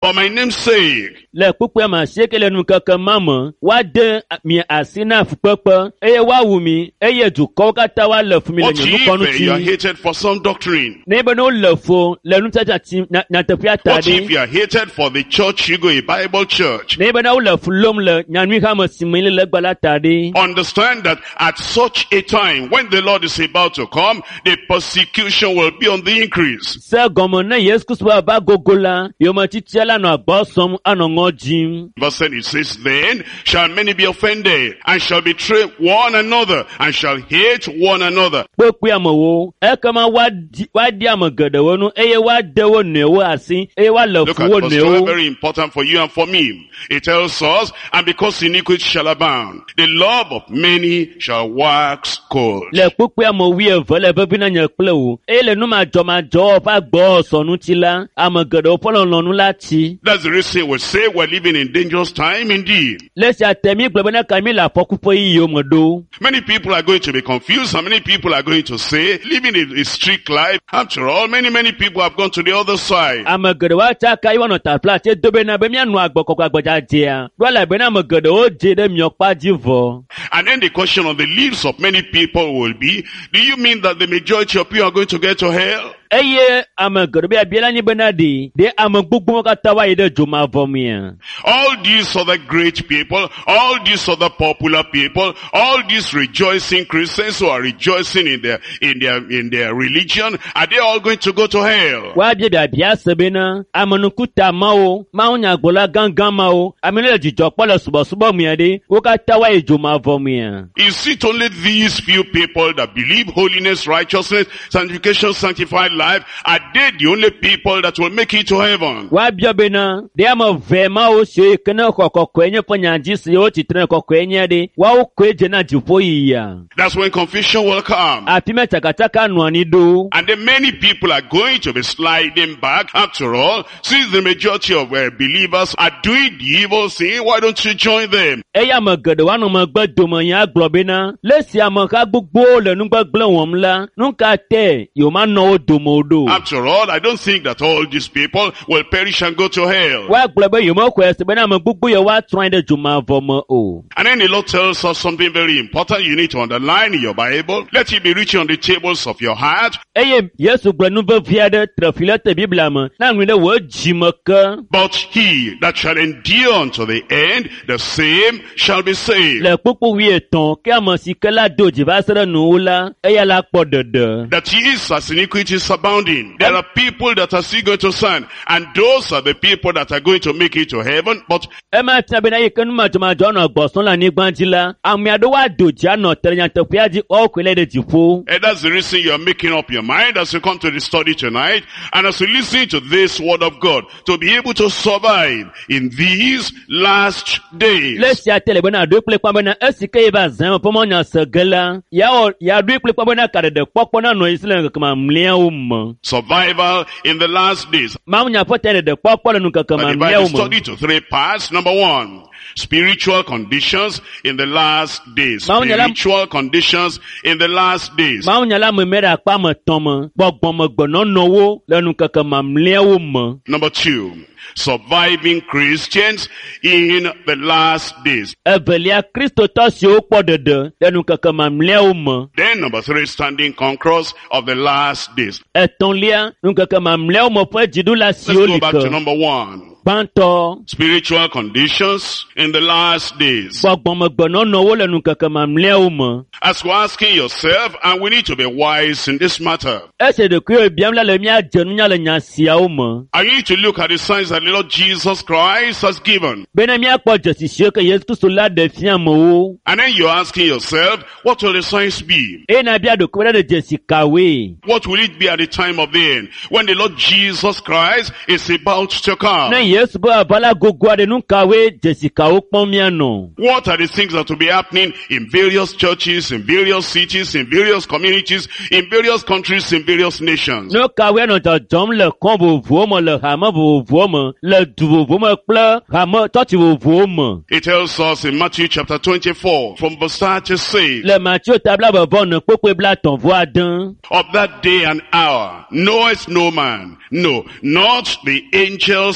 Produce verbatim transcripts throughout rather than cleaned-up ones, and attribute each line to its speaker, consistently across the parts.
Speaker 1: for my name's sake.
Speaker 2: Le kpukpe ma sheke le nukeke mama wa de mi asina fukpekpe eye wa wumi eye dukɔwo katã wa le fumi le
Speaker 1: What
Speaker 2: nye nukɔnu
Speaker 1: if uh, you are
Speaker 2: ti.
Speaker 1: hated for some doctrine?
Speaker 2: Ne be no le fo le nutata ti nyateƒea ta
Speaker 1: What if
Speaker 2: ɖi.
Speaker 1: you are hated for the church you go, a Bible church?
Speaker 2: Ne be na wo le fu lom le nyanui hame si me le gba la ta ɖi.
Speaker 1: Understand that at such a time, when the Lord is about to come, the persecution will be on the increase.
Speaker 2: Se gɔme ne Yesu Kristo va va gogo la, yome titia la nɔ agbɔ sɔm anɔ ŋɔ dzim.
Speaker 1: Verse ten, it says, then shall many be offended, and shall betray one another, and shall hate one another.
Speaker 2: Kpekpe amewo, ekema wa di wa di ame geɖewo nu, eye wa de wo nɔewo asi, eye wa le
Speaker 1: Look
Speaker 2: fu
Speaker 1: at
Speaker 2: wo
Speaker 1: verse twelve,
Speaker 2: nɔewo.
Speaker 1: very important for you and for me. It tells us, and because iniquity shall abound, the love of many shall wax cold.
Speaker 2: Le kpekpe ame wi eve le vevi na nye kple wo, eye le nu madzɔmadzɔ ƒe agbɔsɔnu ti la, ame geɖewo ƒe lɔlɔ̃nu la ti.
Speaker 1: That's the reason we say we're living in dangerous time indeed.
Speaker 2: Le sia te mi gblɔ be ne ka mi le afɔkuƒe yiyiwo me ɖo.
Speaker 1: Many people are going to be confused, and many people are going to say, living a, a strict life. After all, many, many people have gone to the other side.
Speaker 2: Ame geɖewo atsaka yi wɔnɔ tafla te do bena be mianɔ agbɔkɔkɔ agbɔdzadzea. Ɖo le bena ame geɖewo dze ɖe miɔ kpa dzi vɔ.
Speaker 1: And then the question on the lips of many people will be, do you mean that the majority of you are going to get to hell?
Speaker 2: Eye ame geɖe be abia la nyi bena ɖe, ɖe ame gbogbo katã wa yi ɖe dzomavɔ mea.
Speaker 1: All these other great people, all these other popular people, all these rejoicing Christians who are rejoicing in their, in their, in their religion, are they all going to go to hell?
Speaker 2: Wa bia be abia se bena, amenukuta mawo, mawo nyagblɔla gãgã mawo, ame ne le dzidzɔ kpɔ le subɔsubɔ mea ɖe, wo katã wa yi dzomavɔ mea.
Speaker 1: Is it only these few people that believe holiness, righteousness, sanctification, sanctified life? Are they the only people that will make it to heaven?
Speaker 2: Wa bia bena, ɖe ame ve mawo siwo ke ne xɔ kɔkɔe nye ƒe nyadzi siwo tsitre kɔkɔe nye ɖe, woawo koe dze na dziƒo yiyia.
Speaker 1: That's when confusion will come.
Speaker 2: Afi me tsakatsaka nɔ anyi ɖo.
Speaker 1: And then many people are going to be sliding back. After all, since the majority of uh, believers are doing the evil thing, why don't you join them?
Speaker 2: Eye ame geɖewo anɔ megbe dome nya gblɔ bena, le si ameha gbogbo le nugbegblẽ wɔm la, nu ka te yewomanɔ wo dome o ɖo.
Speaker 1: After all, I don't think that all these people will perish and go to hell.
Speaker 2: Wa gblɔ be yewomexɔe se bena ame gbogbo yewo atrɔ anyi ɖe dzomavɔ me o.
Speaker 1: And then the Lord tells us something very important you need to underline in your Bible. Let it be written on the tables of your heart.
Speaker 2: Eye Yesu gblɔ nu vevi aɖe trefi le te Biblia me, na ŋui ɖe wò dzime ke.
Speaker 1: But he that shall endure unto the end, the same shall be saved.
Speaker 2: Le kpukpu wi etɔ̃, ke ame si ke la do dzi va se ɖe nuwo la, eya la kpɔ ɖeɖe.
Speaker 1: That is as iniquity is abounding. There are people that are still going to sin, and those are the people that are going to make it to heaven. But
Speaker 2: Ema tia bena yi ke nu madzɔmadzɔ nɔ gbɔsɔm le anyigba dzi la, ame aɖewo ado dzi anɔ te ɖe nyateƒea dzi, woawo koe le ɖe dziƒo.
Speaker 1: and that's the reason you are making up your mind as you come to the study tonight, and as you listen to this word of God, to be able to survive in these last days.
Speaker 2: Le sia te le bena aɖoe kple kpã bena esi ke ye va zã me ƒe mɔnya se ge la, yawɔ yaɖoe kple kpã bena kaɖeɖe kpɔkpɔ nanɔ esi le ŋkeke mamlɛawo me.
Speaker 1: Survival in the last days.
Speaker 2: Mawunya ƒe te ɖeɖe kpɔkpɔ le ŋkeke
Speaker 1: I divide the
Speaker 2: mamlɛawo me.
Speaker 1: study to three parts. Number one, spiritual conditions in the last days.
Speaker 2: Mawunya la-
Speaker 1: Spiritual conditions in the last days.
Speaker 2: Mawunya la me me ɖe akpa me tɔ̃ me, gbɔgbɔmegbenɔnɔwo le ŋkeke mamlɛawo me.
Speaker 1: Number two, surviving Christians in the last days.
Speaker 2: Evelia kristotɔ siwo kpɔ ɖeɖe le ŋkeke mamlɛawo me.
Speaker 1: Then number three, standing conquerors of the last days.
Speaker 2: Etɔ̃lia, ŋkeke mamlɛawo me ƒe dziɖula
Speaker 1: Let's
Speaker 2: siwo
Speaker 1: go
Speaker 2: li
Speaker 1: back to
Speaker 2: ke.
Speaker 1: number one.
Speaker 2: Gbãtɔ,
Speaker 1: Spiritual conditions in the last days.
Speaker 2: gbɔgbɔmegbenɔnɔwo le ŋkeke mamlɛawo me.
Speaker 1: As you're asking yourself, and we need to be wise in this matter.
Speaker 2: Ese ɖekui biam la le míadze nunya le nya siawo me.
Speaker 1: I need to look at the signs that the Lord Jesus Christ has given.
Speaker 2: Bena míakpɔ dzesi siwo ke Yesu Kristo la ɖe fia amewo.
Speaker 1: And then you're asking yourself, what will the signs be?
Speaker 2: Eye na bia ɖekui ɖe ɖe dzesi kawoe.
Speaker 1: What will it be at the time of the end? When the Lord Jesus Christ is about to come?
Speaker 2: Ne Yesu be ava la gogo aɖe nu kawoe dzesi kawo kpɔm míanɔ.
Speaker 1: What are the things that will be happening in various churches, in various cities, in various communities, in various countries, in various nations?
Speaker 2: Ne kawoe nɔ dzɔdzɔm le kɔn vovovowo me, le hame vovovowo me, le du vovovowo me kple hame tɔtsi vovovowo me.
Speaker 1: It tells us in Matthew chapter twenty-four, from verse thirty-six,
Speaker 2: Le Matthieu tabla bevɔ ne kpekpe bla tɔ̃ vo ade.
Speaker 1: of that day and hour knoweth no man, no, not the angels of heaven,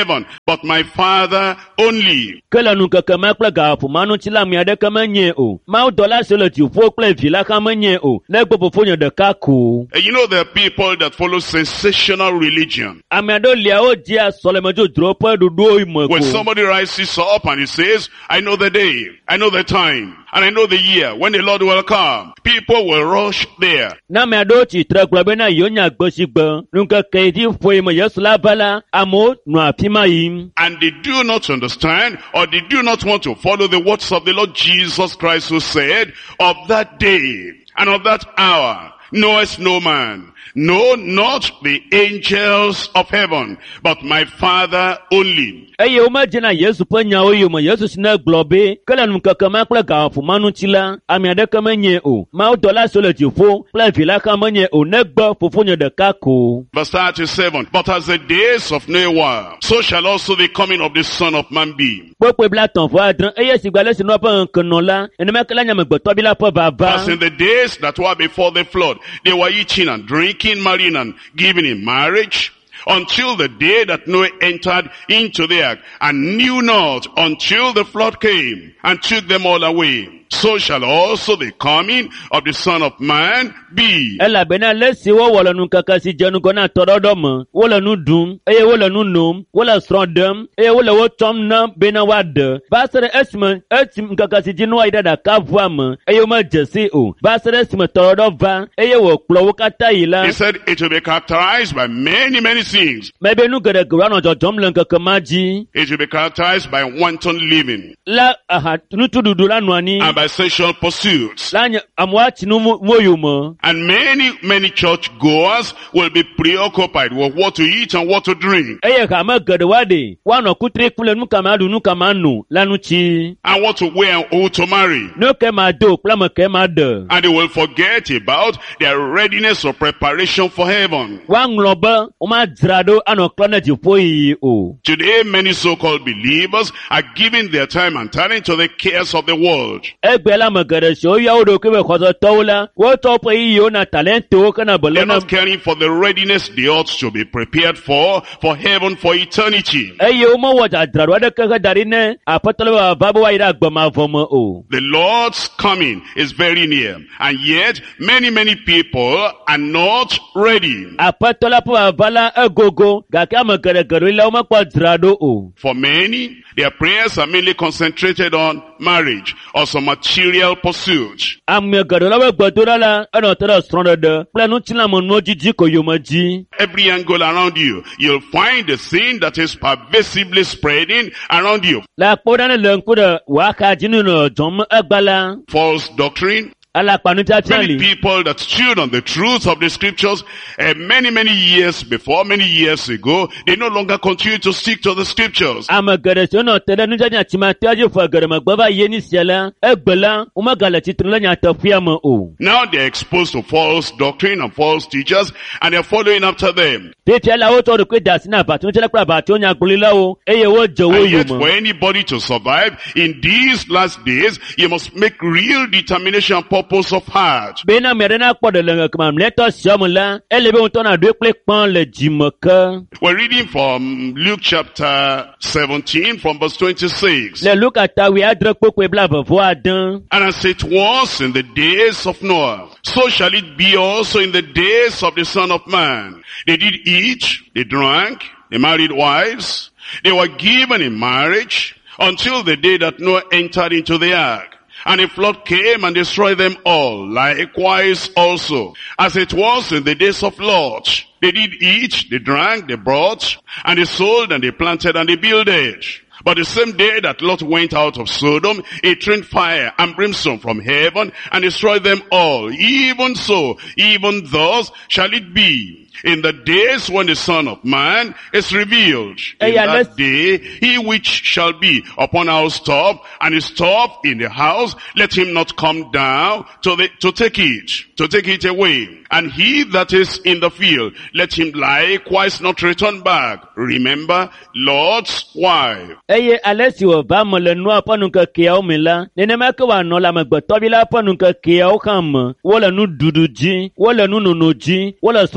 Speaker 1: heaven, but my Father only.
Speaker 2: Kele nu keke me kple gaƒo manu tsi la mi aɖeke menye o. Mawu dɔla si le dziƒo kple vi la hã menye o. Le gbɔ fofonye ɖeka ko.
Speaker 1: And you know there are people that follow sensational religion.
Speaker 2: Ame aɖewo lia wo dia sɔlemedzodro ƒe ɖoɖowo me
Speaker 1: When
Speaker 2: ko.
Speaker 1: somebody rises up and he says, I know the day, I know the time, and I know the year when the Lord will come, people will rush there.
Speaker 2: Na ame aɖewo tsitre gblɔ bena yewo nya gbe si gbe. Nukeke dzi ƒoe me Yesu la va la, amewo nɔ afi ma yim.
Speaker 1: And they do not understand, or they do not want to follow the words of the Lord Jesus Christ, who said, of that day and of that hour knoweth no man, no, not the angels of heaven, but my Father only.
Speaker 2: Eye wo medzina Yesu ƒe nyawo yome. Yesu si ne gblɔ be, ke le nukeke ma kple gaƒo ma ŋuti la, ame aɖeke menye o. Mawu dɔla siwo le dziƒo kple vi la hã menye o, negbe fofonye ɖeka ko.
Speaker 1: Verse thirty-seven, but as the days of Noah, so shall also the coming of the Son of Man be.
Speaker 2: Kpekpe bla tɔn fɔ adre, eye si gba le si nɔ ƒe ŋke nɔ la, nenema ke la nyamegbetɔ bi la ƒe
Speaker 1: As in
Speaker 2: vava.
Speaker 1: the days that were before the flood, they were eating and drinking, marrying and giving in marriage, until the day that Noah entered into the ark, and knew not until the flood came and took them all away. So shall also the coming of the Son of Man be.
Speaker 2: Elabena le si wo wɔ le nukeke si dze ŋgɔ na tɔɖɔɖɔ me, wole nu ɖum, eye wole nu nom, wole srɔ̃ ɖem, eye wole wo tsɔm na bena woaɖe. Va se ɖe esime esi ŋkeke si dzi Noa yi ɖe ɖakavua me, eye womedze si o. Va se ɖe esime tɔɖɔɖɔ va, eye wòkplɔ wo katã yi la.
Speaker 1: He said it will be characterized by many, many things.
Speaker 2: Mebe nu geɖe geɖe anɔ dzɔdzɔm le ŋkeke ma dzi.
Speaker 1: It will be characterized by wanton living
Speaker 2: La aha nutuɖuɖu la nɔ anyi.
Speaker 1: and by sexual pursuits.
Speaker 2: La nye amewo atsi nu mo mo yome.
Speaker 1: And many, many church goers will be preoccupied with what to eat and what to drink,
Speaker 2: Eye hame geɖewoa ɖe, woanɔ kutri kple nu ka ma ɖu nu ka ma no la ŋuti.
Speaker 1: and what to wear and who to marry.
Speaker 2: Nu ke ma do kple ame ke ma ɖe.
Speaker 1: And they will forget about their readiness or preparation for heaven.
Speaker 2: Woaŋlɔ be womadzra ɖo anɔ klɔ ne dziƒo yiyi o.
Speaker 1: Today, many so-called believers are giving their time and talent to the cares of the world.
Speaker 2: Egbe la me geɖe siwo ya wo ɖokui be xɔsetɔwo la, wotsɔ woƒe yiyiwo na talentiwo ke na
Speaker 1: They're
Speaker 2: bele na.
Speaker 1: not caring for the readiness they ought to be prepared for, for heaven, for eternity.
Speaker 2: Eye womewɔ dzadzraɖo aɖeke he da ɖi ne aƒetɔ le be wòava be woayi ɖe agbemavɔ me o.
Speaker 1: The Lord's coming is very near, and yet many, many people are not ready.
Speaker 2: Aƒetɔ la ƒe vava la egogo, gake ame geɖe geɖe la womekpɔ dzraɖo o.
Speaker 1: For many, their prayers are mainly concentrated on marriage or some material pursuit.
Speaker 2: Ame geɖe la ƒe gbedoɖa la enɔ te ɖe srɔ̃ɖeɖe kple nutilamenuwo dzidzi ko yome dzi.
Speaker 1: Every angle around you, you'll find the sin that is pervasively spreading around you.
Speaker 2: Le akpɔɖane le ŋku ɖe wòaxa dzi nu nɔ dzɔm egba la,
Speaker 1: False doctrine.
Speaker 2: alakpanufiafia
Speaker 1: Many
Speaker 2: li.
Speaker 1: people that stood on the truth of the scriptures uh, many, many years before, many years ago, they no longer continue to stick to the scriptures.
Speaker 2: Ame geɖe siwo nɔ te ɖe nudzadzra tsimatea dzi ƒe geɖe megbe va yi ni sia la, egbe la, womegale tsitre le nyateƒea me o.
Speaker 1: Now they're exposed to false doctrine and false teachers, and they're following after them.
Speaker 2: Fifia la wotsɔ ɖokui da asi na aʋatunutsela kple aʋatso nyagblɔɖilawo, eye wodze wo
Speaker 1: And yet for
Speaker 2: yome.
Speaker 1: anybody to survive in these last days, you must make real determination and purpose of heart.
Speaker 2: Bena ame aɖe nakpɔ ɖe le ŋe kema mlɛtɔ siawo me la, ele be ŋutɔ naɖoe kple kpɔ le dzime ke.
Speaker 1: We're reading from Luke chapter seventeen from verse twenty-six.
Speaker 2: Le Luka tawi adre kpekpe bla vevɔ ade.
Speaker 1: And as it was in the days of Noah, so shall it be also in the days of the Son of Man. They did eat, they drank, they married wives, they were given in marriage until the day that Noah entered into the ark. And a flood came and destroyed them all. Likewise also, as it was in the days of Lot, they did eat, they drank, they bought, and they sold, and they planted, and they builded. But the same day that Lot went out of Sodom, it rained fire and brimstone from heaven and destroyed them all. Even so, even thus shall it be in the days when the Son of Man is revealed. In
Speaker 2: Hey, yeah,
Speaker 1: that
Speaker 2: let's-
Speaker 1: day, he which shall be upon our top, and his top in the house, let him not come down to the, to take it, to take it away. And he that is in the field, let him likewise not return back. Remember Lot's wife.
Speaker 2: Eye ale si wòva me le nua ƒe nukekeawo me la, nenema ke wòanɔ le amegbetɔvi la ƒe nukekeawo hã me. Wole nuɖuɖu dzi, wole nunono dzi, wole srɔ̃ɖeɖe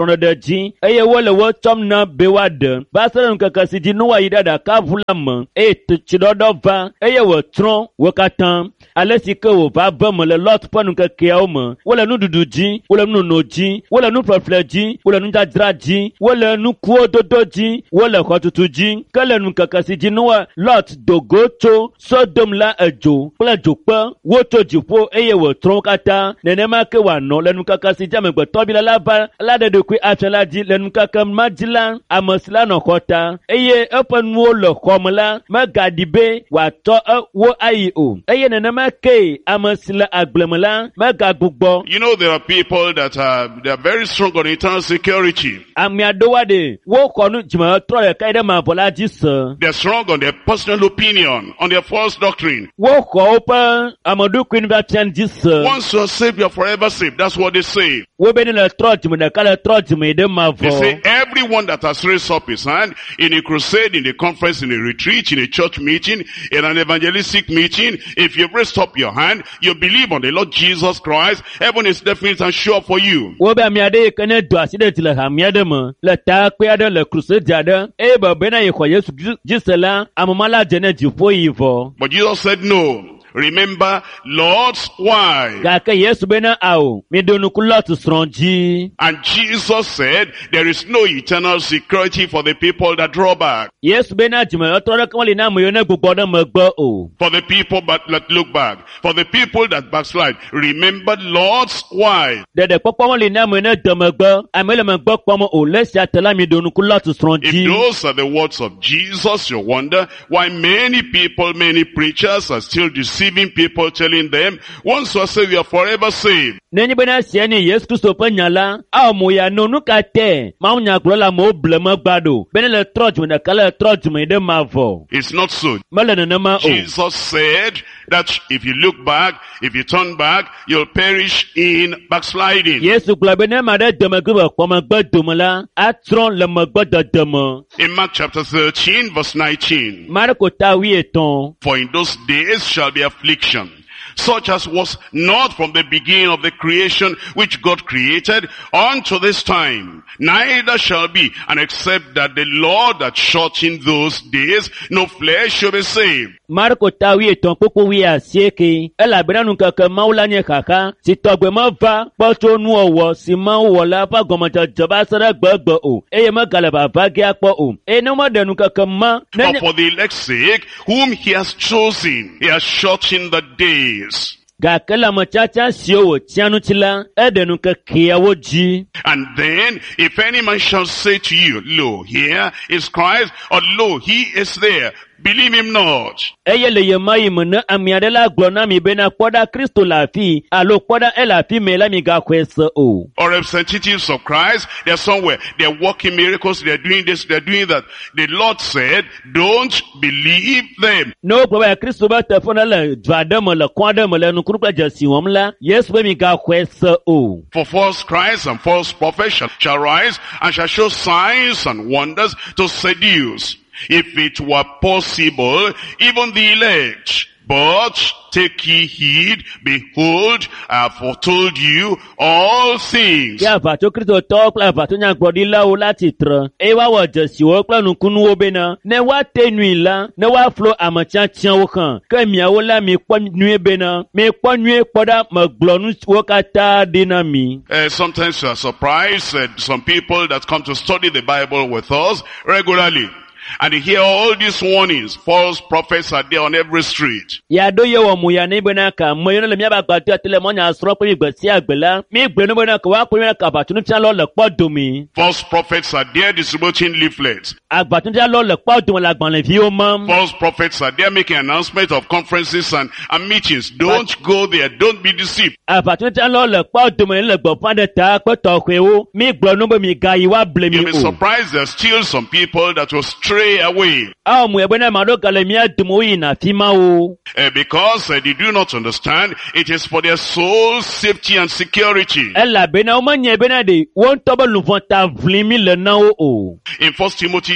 Speaker 2: dzi eye wole wo tsɔm na be woaɖe va se ɖe ŋkeke si dzi Noa yi ɖe aɖakaʋu la me eye tsiɖɔɖɔ va eye wòtsrɔ̃ wo katã ale si ke wòva be me le Lɔt ƒe ŋkekeawo me wole nuɖuɖu dzi wole nunono dzi wole nuƒleƒle dzi wole nudzadzra dzi wole nukuwo dodo dzi wole xɔtutu dzi ke le ŋkeke si dzi Noa Lɔt do go tso Sodom la edzo kple dzokpe wotso dziƒo eye wòtsrɔ̃ wo katã nenema ke wòanɔ le ŋkeke si dzi amegbetɔ bi le la va la ɖe ɖokui afia la dzi le ŋkeke ma dzi la ame si la nɔ xɔ ta eye eƒe nuwo le xɔ me la megaɖi be wòatsɔ wo ayi o eye nenema ke ame si le agble me la megagbugbɔ.
Speaker 1: You know, there are people that are, they are very strong on internal security.
Speaker 2: Ame aɖewo ɖe woxɔ nu dzimetrɔ ɖeka yi ɖe mavɔ la dzi se.
Speaker 1: They are strong on their personal opinion, on their false doctrine.
Speaker 2: Woxɔ woƒe ameɖokui nufiafia dzi se.
Speaker 1: Once you are saved, you are forever saved. That's what they say.
Speaker 2: Wobe ne le trɔ dzime ɖeka le trɔ dzime yi ɖe mavɔ.
Speaker 1: They say everyone that has raised up his hand in a crusade, in a conference, in a retreat, in a church meeting, in an evangelistic meeting, if you've raised up your hand, you believe on the Lord Jesus Christ, heaven is definite and sure for you.
Speaker 2: Wobe ame aɖe yi ke ne do asi ɖe dzi le hame aɖe me le takpe aɖe le crusade aɖe eye be bena yexɔ Yesu dzi se la amema la dze ne dziƒo yi vɔ.
Speaker 1: But Jesus said no. Remember Lot's wife.
Speaker 2: Gake Yesu bena ao miɖo ŋku Lɔt srɔ̃ dzi.
Speaker 1: And Jesus said there is no eternal security for the people that draw back.
Speaker 2: Yesu bena dzimetrɔ ɖeke meli na ame yiwo ne gbugbɔ ɖe megbe o.
Speaker 1: For the people but that look back. For the people that backslide. Remember Lot's wife.
Speaker 2: Ɖeɖe kpɔkpɔ meli na ame yiwo ne de megbe ame le megbe kpɔm o le sia te la miɖo ŋku Lɔt srɔ̃
Speaker 1: If
Speaker 2: dzi.
Speaker 1: those are the words of Jesus, you wonder why many people, many preachers are still deceiving people, telling them, once you are saved, you are forever saved.
Speaker 2: Nenye bena sia ni Yesu Kristo ƒe nya la, a mo ya no nu ka te, ma nya gblɔ la mo ble megba ɖo, bena le trɔ dzime ɖeka le trɔ dzime yi ɖe mavɔ.
Speaker 1: It's not so.
Speaker 2: Mele nenema o.
Speaker 1: Jesus said that if you look back, if you turn back, you'll perish in backsliding.
Speaker 2: Yesu gblɔ be ne ma ɖe de megbe be kpɔ megbe dome la, atrɔ le megbe dede me.
Speaker 1: In Mark chapter thirteen, verse nineteen,
Speaker 2: Marko ta wi etɔn.
Speaker 1: for in those days shall be affliction, such as was not from the beginning of the creation which God created unto this time, neither shall be, and except that the Lord that shortened those days, no flesh shall be saved.
Speaker 2: Marko ta wi etɔn kpokpo wi asieke, elabena ŋkeke Mawu la nye xaxa, si tɔgbe meva kpɔtso nuwɔwɔ si Mawu wɔ la ƒe agɔmedzedze va se ɖe gbegbe o, eye megale vava ge akpɔ o, eye ne meɖe ŋkeke ma,
Speaker 1: But for the elect's sake, whom he has chosen, he has shortened the days.
Speaker 2: gake le ametsatsa siwo wòtia ŋuti la, eɖe ŋkekeawo dzi.
Speaker 1: And then, if any man shall say to you, lo, here is Christ, or lo, he is there, believe him not.
Speaker 2: Eye le ye ma yi me ne ame aɖe la gblɔ na mi bena kpɔɖa Kristo le afi alo kpɔɖa ele afi me la migaxɔe se o.
Speaker 1: Or representatives of Christ, they're somewhere, they're working miracles, they're doing this, they're doing that. The Lord said, don't believe them.
Speaker 2: Ne wogblɔ be Kristo be teƒe ne le du aɖe me le kɔ aɖe me le nukunu kple dzesi wɔm la, Yesu be migaxɔe se o.
Speaker 1: For false Christ and false prophets shall, shall rise and shall show signs and wonders to seduce, if it were possible, even the elect. But take ye heed, behold, I have foretold you all things.
Speaker 2: Ke aʋatso Kristo tɔwo kple aʋatso nyagblɔɖilawo la tsitre, eye woawɔ dzesiwo kple nukunuwo bena, ne woate nui la, ne woaflo ametsiatsiawo xɔ, ke miawo la mikpɔ nyuie bena, mikpɔ nyuie kpɔ ɖa megblɔ nuwo katã ɖi na mi.
Speaker 1: Uh, sometimes you are surprised at some people that come to study the Bible with us regularly. And you hear all these warnings. False prophets are there on every street.
Speaker 2: Yado ye wɔ mo ya ne bena ka mo yɔne le miaba gbadɔ ate le mɔnya asrɔ kple mi gbesi agbe la, mi gblɔ ne bena ka woakpɔ mi ka aʋatsonufia le kpɔ dome.
Speaker 1: False prophets are there distributing leaflets.
Speaker 2: Agbãtunufia le kpɔ dome le agbalẽviwo mam.
Speaker 1: False prophets are there making announcements of conferences and, and meetings. Don't go there. Don't be deceived.
Speaker 2: Aʋatunufia le kpɔ dome le gbɔƒã ɖe ta kpe tɔxɔewo, mi gblɔ no be mi gayi woable mi
Speaker 1: You'll be
Speaker 2: o.
Speaker 1: surprised there's still some people that will stray away.
Speaker 2: Awɔ mo ebe ne ma ɖo gale mia dome wo yina afi ma wo.
Speaker 1: Uh, because uh, they do not understand it is for their soul safety and security.
Speaker 2: Elabena wo menye bena ɖe wo ŋutɔ be luvɔ ta ʋlim mi le na wo o.
Speaker 1: In First Timothy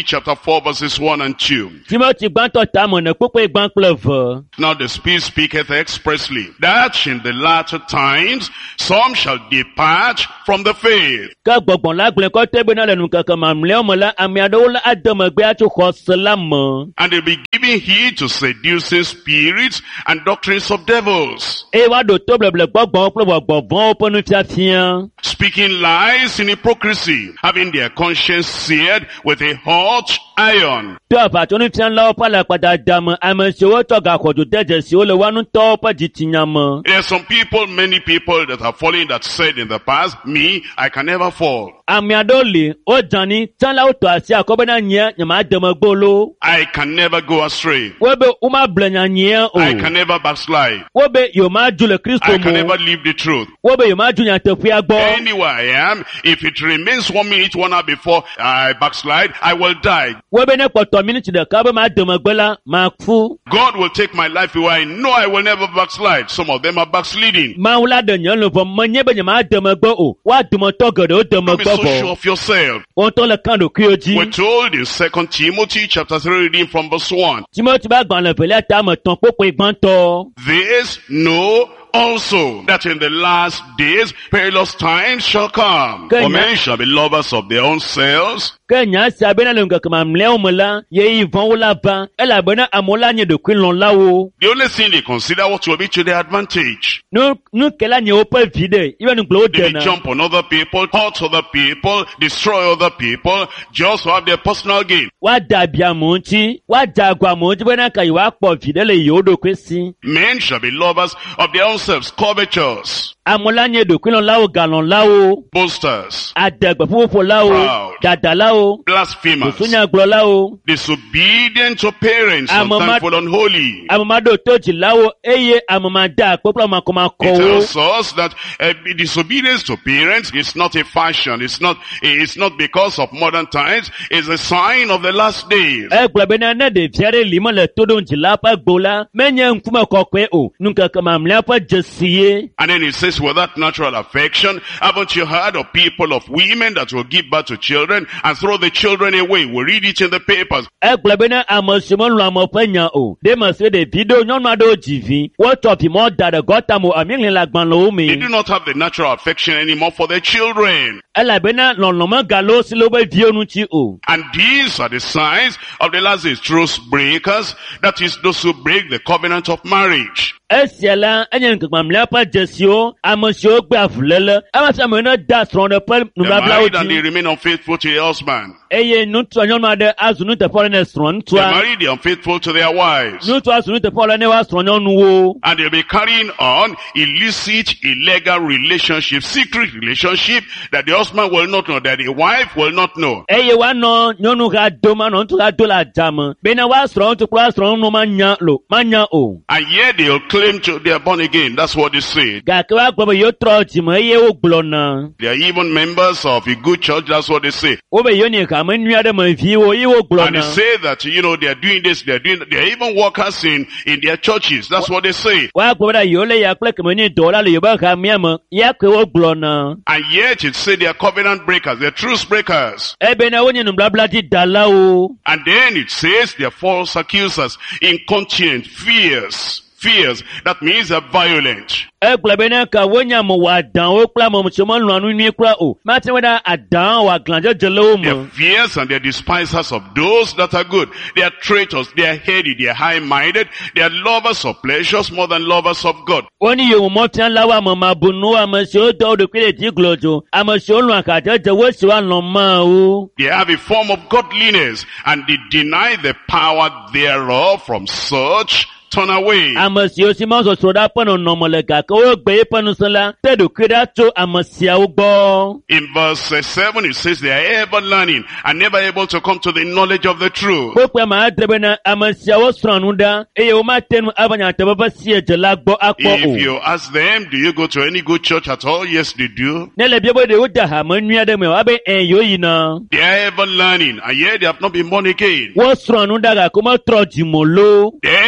Speaker 1: chapter four verses one and two.
Speaker 2: Timothy gbãtɔ tame ne kpekpe gbã kple ve.
Speaker 1: Now the Spirit speaketh expressly, that in the latter times some shall depart from the faith.
Speaker 2: Ke gbɔgbɔ la gblẽ kɔte bena le nukeke mamlɛawo me la, ame aɖewo la ade megbe atso xɔse la me.
Speaker 1: And they'll be giving heed to seducing spirits and doctrines of devils,
Speaker 2: Eye woaɖo to bleble gbɔgbɔwo kple gbɔgbɔ vɔ̃wo ƒe nufiafia.
Speaker 1: speaking lies in hypocrisy, having their conscience seared with a hot iron.
Speaker 2: To aʋatsɔnufialawo ƒe alakpadada me, ame siwo tsɔ gaxɔdzo de dzesiwo le woa ŋutɔwo ƒe dzitsinya me.
Speaker 1: There are some people, many people that are falling that said in the past, me, I can never fall.
Speaker 2: Ame aɖewo li, wodzani, tsãlawo tɔ asi akɔ bena nyea nyemade megbe lo.
Speaker 1: I can never go astray.
Speaker 2: Wobe womable nya nyea o.
Speaker 1: I can never backslide.
Speaker 2: Wobe yewomadzu le Kristo
Speaker 1: I can
Speaker 2: mo.
Speaker 1: never leave the truth.
Speaker 2: Wobe yewomadzu nyateƒea gbɔ.
Speaker 1: Anywhere I am, if it remains one minute, one hour before I backslide, I will die.
Speaker 2: Wobe ne kpɔtɔ miniti ɖeka be made megbe la, maku.
Speaker 1: God will take my life away. I know I will never backslide. Some of them are backsliding.
Speaker 2: Mawu la ɖe nye luʋɔ menye be nyemade megbe o. Woa dometɔ geɖewo de
Speaker 1: Don't be
Speaker 2: megbe
Speaker 1: so sure
Speaker 2: vɔ.
Speaker 1: of yourself.
Speaker 2: Wontɔ le kan ɖokuiwo
Speaker 1: We're
Speaker 2: dzi.
Speaker 1: told in Second Timothy chapter three, reading from verse one.
Speaker 2: Timothy ƒe agbalẽ velia tame tɔ̃ kpokpoe gbãtɔ.
Speaker 1: This know also, that in the last days perilous times shall come.
Speaker 2: Kenya.
Speaker 1: For men shall be lovers of their own selves,
Speaker 2: Ke nya sia bena le ŋkeke mamlɛawo me la, yeyi vɔ̃wo la va, elabena amewo la nye ɖokuilɔ̃lawo.
Speaker 1: the only thing they consider what will be to their advantage.
Speaker 2: Nu nu ke la nye woƒe vi ɖe, ibe nugblẽwo
Speaker 1: They may
Speaker 2: dena.
Speaker 1: jump on other people, hurt other people, destroy other people, just to have their personal gain.
Speaker 2: Woada abi amewo ŋuti, woada agu amewo ŋuti bena ka yewoakpɔ vi ɖe le yewo ɖokui si.
Speaker 1: Men shall be lovers of their own selves, covetous,
Speaker 2: Amewo la nye ɖokuilɔ̃lawo, galɔ̃lawo,
Speaker 1: boasters,
Speaker 2: adegbeƒoƒolawo,
Speaker 1: Proud.
Speaker 2: dadalawo,
Speaker 1: blasphemers,
Speaker 2: susunyagblɔlawo,
Speaker 1: disobedient to parents,
Speaker 2: I'm a
Speaker 1: unthankful, unholy.
Speaker 2: ame maɖo to dzilawo, eye ame mada akpɔ kple
Speaker 1: It
Speaker 2: makɔmakɔwo.
Speaker 1: tells us that uh, disobedience to parents is not a fashion. It's not, it's not because of modern times. It's a sign of the last days.
Speaker 2: Egblɔ bena ne ɖevia ɖe li mele to ɖom dzila ƒe gbo la, menye ŋkume kɔkɔe o, nukeke mamlɛa ƒe dzesie.
Speaker 1: And then it says, without natural affection, haven't you heard of people, of women that will give birth to children and throw the children away? We read it in the papers.
Speaker 2: Egblɔ bena ame si melɔ ame ƒe nya o, ɖe me se ɖevi ɖewo nyɔnu aɖewo dzi vi, wotsɔ vi mɔ da ɖe gɔta mo, amiŋli le agbalẽwo
Speaker 1: They
Speaker 2: me.
Speaker 1: do not have the natural affection anymore for their children.
Speaker 2: Elabena lɔlɔ̃ megale wo si le woƒe viwo ŋuti o.
Speaker 1: And these are the signs of the last days. Truth breakers, that is those who break the covenant of marriage.
Speaker 2: Esia la, enye ŋkeke mamlɛa ƒe dzesiwo, ame siwo gbe avuléle, ame sia ame ne da srɔ̃ ɖe ƒe
Speaker 1: They're
Speaker 2: nubablawo
Speaker 1: married and they
Speaker 2: dzi.
Speaker 1: remain unfaithful to their husband.
Speaker 2: Eye ŋutsu nyɔnu aɖe azu nuteƒewɔla ne srɔ̃
Speaker 1: They're
Speaker 2: ŋutsua.
Speaker 1: married, they're unfaithful to their wives.
Speaker 2: Ŋutsu azu nuteƒewɔla ne woasrɔ̃ nyɔnuwo.
Speaker 1: And they'll be carrying on illicit, illegal relationship, secret relationship that the husband will not know, that the wife will not know.
Speaker 2: Eye woanɔ nyɔnu ha dom, anɔ ŋutsu ha do le adzame. Bena woasrɔ̃ ŋutsu kple woasrɔ̃ nyɔnu manya lo, manya o.
Speaker 1: And yet they'll claim to they are born again. That's what they say.
Speaker 2: Gake woagblɔ be yewotrɔ dzime eye wogblɔna.
Speaker 1: They are even members of a good church. That's what they say.
Speaker 2: Wobe yewo nye hame nyui aɖe me viwo eye
Speaker 1: And they
Speaker 2: wogblɔna.
Speaker 1: say that, you know, they are doing this, they are doing that. They are even workers in, in their churches. That's what they say.
Speaker 2: Woagblɔ bena yewo le ya kple keme nye dɔwɔla le yewoƒe hamea me, ya ke wogblɔna.
Speaker 1: And yet it say they are covenant breakers. They are truth breakers.
Speaker 2: Ebena wonye nubabladzi dalawo.
Speaker 1: And then it says they are false accusers, incontinent, fierce, fierce. That means they're violent.
Speaker 2: Egblɔ bena ka wonye ame wɔadãwo kple ame si melɔ̃a nu nyuie kura o. Mate bena adã wɔ aglãdzedze le wo
Speaker 1: They are
Speaker 2: me.
Speaker 1: fierce and they are despisers of those that are good. They are traitors. They are heady. They are high-minded. They are lovers of pleasures more than lovers of God.
Speaker 2: Woni yewo mɔfialawo ame mabunuwo, ame siwo dɔ wo ɖokui ɖe dzi glodzo, ame siwo lɔ̃ akadzedze, wo siwo alɔ̃ mawo.
Speaker 1: They have a form of godliness and they deny the power thereof. From such turn away.
Speaker 2: Ame siwo si mɔzɔzɔ ɖa ƒe nɔnɔme le gake wogbe eƒe ŋusẽ la, te ɖokui ɖa tso ame siawo gbɔ.
Speaker 1: In verse uh, seven it says they are ever learning and never able to come to the knowledge of the truth.
Speaker 2: Kpokpe ma adre bena ame siawo srɔ̃ nu ɖa, eye womate nu ava nyateƒe ƒe si edze la gbɔ akpɔ
Speaker 1: If
Speaker 2: o.
Speaker 1: you ask them, do you go to any good church at all? Yes, they do.
Speaker 2: Ne le bia be ɖewo de hame nyui aɖe me, woabe ɛn yewo yina.
Speaker 1: They are ever learning and yet they have not been born again.
Speaker 2: Wosrɔ̃ nu ɖa gake wometrɔ dzimo lo.
Speaker 1: They are ever learning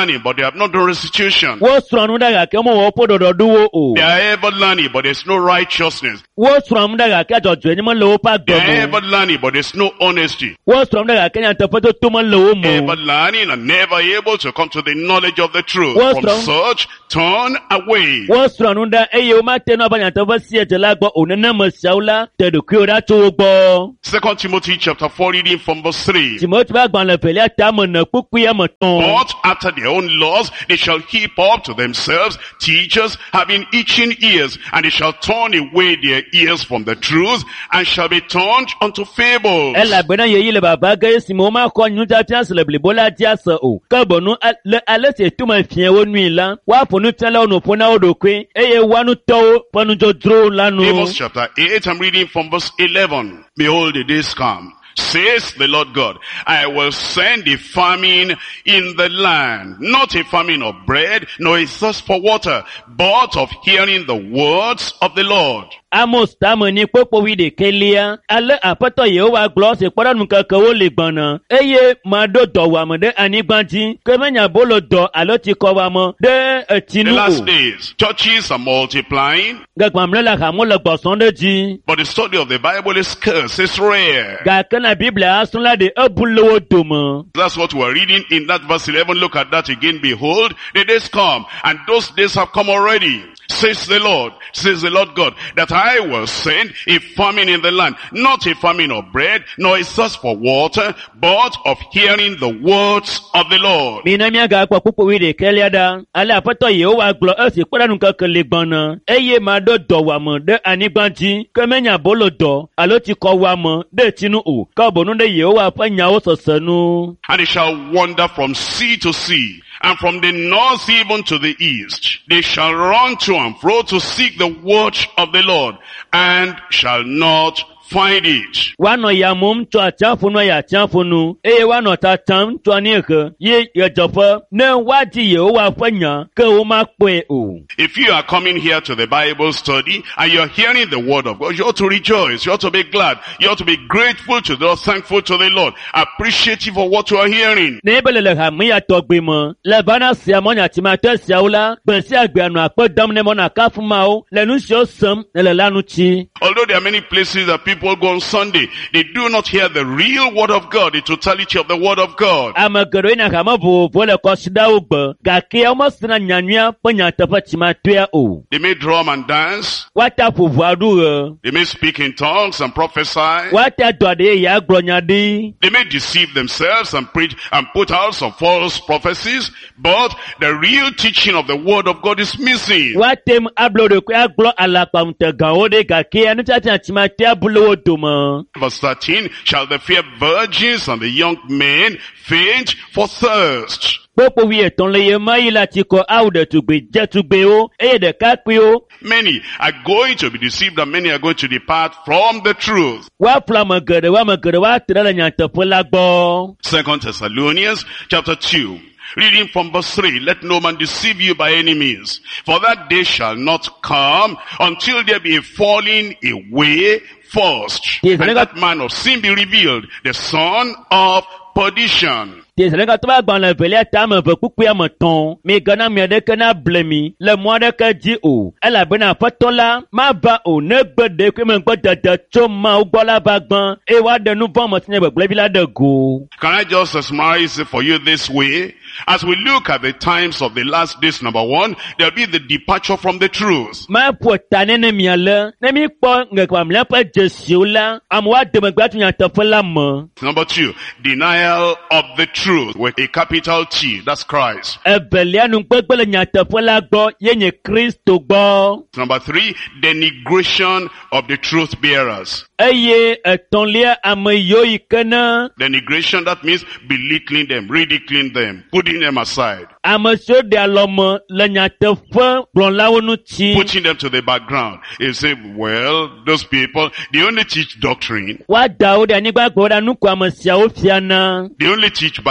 Speaker 1: learning, but they have not done restitution.
Speaker 2: Wo srɔ̃nu ɖe gake mo wɔ ƒo ɖɔɖɔ wo
Speaker 1: They
Speaker 2: o.
Speaker 1: are ever learning, but there's no righteousness.
Speaker 2: Wo srɔ̃nu ɖe gake adzɔdzɔe nye mele woƒe
Speaker 1: They are
Speaker 2: agbe
Speaker 1: ever
Speaker 2: mo.
Speaker 1: learning, but there's no honesty.
Speaker 2: Wo srɔ̃nu ɖe gake nyateƒetoto mele wo
Speaker 1: Ever
Speaker 2: mo.
Speaker 1: learning and never able to come to the knowledge of the truth.
Speaker 2: What's
Speaker 1: From
Speaker 2: wrong?
Speaker 1: such, turn away.
Speaker 2: Wo srɔ̃nu ɖe eye womate nu ava nyateƒe si edze la gbɔ o. Nenema siawo la te ɖokuiwo ɖa tso wo gbɔ.
Speaker 1: Second Timothy chapter four, reading from verse three.
Speaker 2: Timothy ƒe agbalẽ evelia tame ne kpukpui ame tɔn.
Speaker 1: But after their own laws, they shall heap up to themselves teachers having itching ears, and they shall turn away their ears from the truth, and shall be turned unto fables.
Speaker 2: Elabena yeyi le baba ge esi me womakɔ nufiafia si le blibo la dzi ase o. Ke bono a- le ale si etome fia wo nui la, woaƒo nufialawo no ƒo na wo ɖokui, eye woanutɔwo ƒe nudzodzro la nu.
Speaker 1: Amos chapter eight, I'm reading from verse eleven. Behold, the days come, says the Lord God, I will send a famine in the land, not a famine of bread, nor a thirst for water, but of hearing the words of the Lord.
Speaker 2: Amos tame ni kpokpowi ɖekelia, ale aƒetɔ Yehowa gblɔ si kpɔɖeŋu kekewo li gbɔna, eye maɖo dɔwuame ɖe anyigba dzi, ke menye abolo dɔ alo tsikɔwame ɖe etsi
Speaker 1: In the
Speaker 2: nu
Speaker 1: last
Speaker 2: o.
Speaker 1: days, churches are multiplying,
Speaker 2: Gagbamle le hamo le gbɔsɔm ɖe dzi,
Speaker 1: but the study of the Bible is scarce, it's rare.
Speaker 2: gake na Biblia asrɔ̃ la ɖe ebu le wo dome.
Speaker 1: That's what we're reading in that verse eleven. Look at that again. Behold, the days come, and those days have come already, says the Lord, says the Lord God, that I will send a famine in the land, not a famine of bread, nor a thirst for water, but of hearing the words of the Lord.
Speaker 2: Mina miagakpɔ kpukpowi ɖekelia ɖa, ale aƒetɔ Yehowa gblɔ esi kpɔɖeŋu keke li gbɔna, eye maɖo dɔwuame ɖe anyigba dzi, ke menye abolo dɔ alo tsikɔwuame ɖe etsi nu o, ke bono ɖe Yehowa ƒe nyawo sese nu.
Speaker 1: And they shall wander from sea to sea, and from the north even to the east. They shall run to and fro to seek the word of the Lord, and shall not find it.
Speaker 2: Woanɔ yamum tso atsiaƒu nu yi atsiaƒu nu, eye woanɔ tatam tso anyiehe yi ɣedzeƒe ne woadi Yehowa ƒe nya, ke womakpɔe o.
Speaker 1: If you are coming here to the Bible study and you're hearing the word of God, you ought to rejoice. You ought to be glad. You ought to be grateful to the Lord, thankful to the Lord, appreciative of what you are hearing.
Speaker 2: Ne be le le hame ya tɔgbe me, le vana sia mɔ nyatsimatɔ siawo la, gbe sia gbe anɔ akpe dam ne mɔ na kafu mawo, le nu siwo sem ne le la nu tsi.
Speaker 1: Although there are many places that people go on Sunday, they do not hear the real word of God, the totality of the word of God.
Speaker 2: Ame geɖewo yina hame vovovo le kɔsiɖawo gbe, gake womesena nyanyua ƒe nyateƒe tsimatɔea o.
Speaker 1: They may drum and dance.
Speaker 2: Woata ƒoʋua ɖu ɣe,
Speaker 1: They may speak in tongues and prophesy.
Speaker 2: woata dɔ aɖe ya gblɔ nya ɖi.
Speaker 1: They may deceive themselves and preach and put out some false prophecies, but the real teaching of the word of God is missing.
Speaker 2: Woatem ablo ɖokui agblɔ alakpaŋutegãwo ɖe gake anufiafia tsimatɔea bu le wo dome.
Speaker 1: Verse thirteen, shall the fair virgins and the young men faint for thirst?
Speaker 2: Kpokpowi etɔ̃ le ye ma yi la tsikɔ awu ɖetugbe dzetugbewo eye ɖekakpuiwo.
Speaker 1: Many are going to be deceived and many are going to depart from the truth.
Speaker 2: Woaƒle ame geɖewo ame geɖewo atre le nyateƒe la gbɔ.
Speaker 1: Second Thessalonians chapter two. Reading from verse three, let no man deceive you by any means, for that day shall not come until there be a falling away first,
Speaker 2: Yes,
Speaker 1: and
Speaker 2: I
Speaker 1: that man of sin be revealed, the son of perdition.
Speaker 2: Tesanika to agbalẽ evelia tame eve kpukpui ame tɔn, migana mi aɖeke na ble mi le mɔ aɖeke dzi o, elabena aƒetɔ la mava o negbe ɖekui megbe dede tso Mawu gbɔ la va gbã, eye woaɖe nu vɔ̃ me si nye gbegblẽvi la ɖe go.
Speaker 1: Can I just summarize it for you this way? As we look at the times of the last days, number one, there'll be the departure from the truth.
Speaker 2: Maƒo ta ne ne miale, ne mikpɔ ŋegba ƒe dzesiwo la, amewo ade megbe atu nyateƒe la me.
Speaker 1: Number two, denial of the truth with a capital T, that's Christ.
Speaker 2: Evelia nugbegbe le nyateƒe la gbɔ, ye nye Kristo gbɔ.
Speaker 1: Number three, denigration of the truth bearers.
Speaker 2: Eye etɔ̃lia ame yiwo yi ke ne
Speaker 1: Denigration, that means belittling them, ridiculing them, putting them aside,
Speaker 2: ame siwo ɖe alɔme le nyateƒe gblɔlawo ŋuti.
Speaker 1: putting them to the background. You say, well, those people, they only teach doctrine,
Speaker 2: Woada wo ɖe anyigba gbe wo ɖa nu ko ame siawo fiana.
Speaker 1: they only teach Bible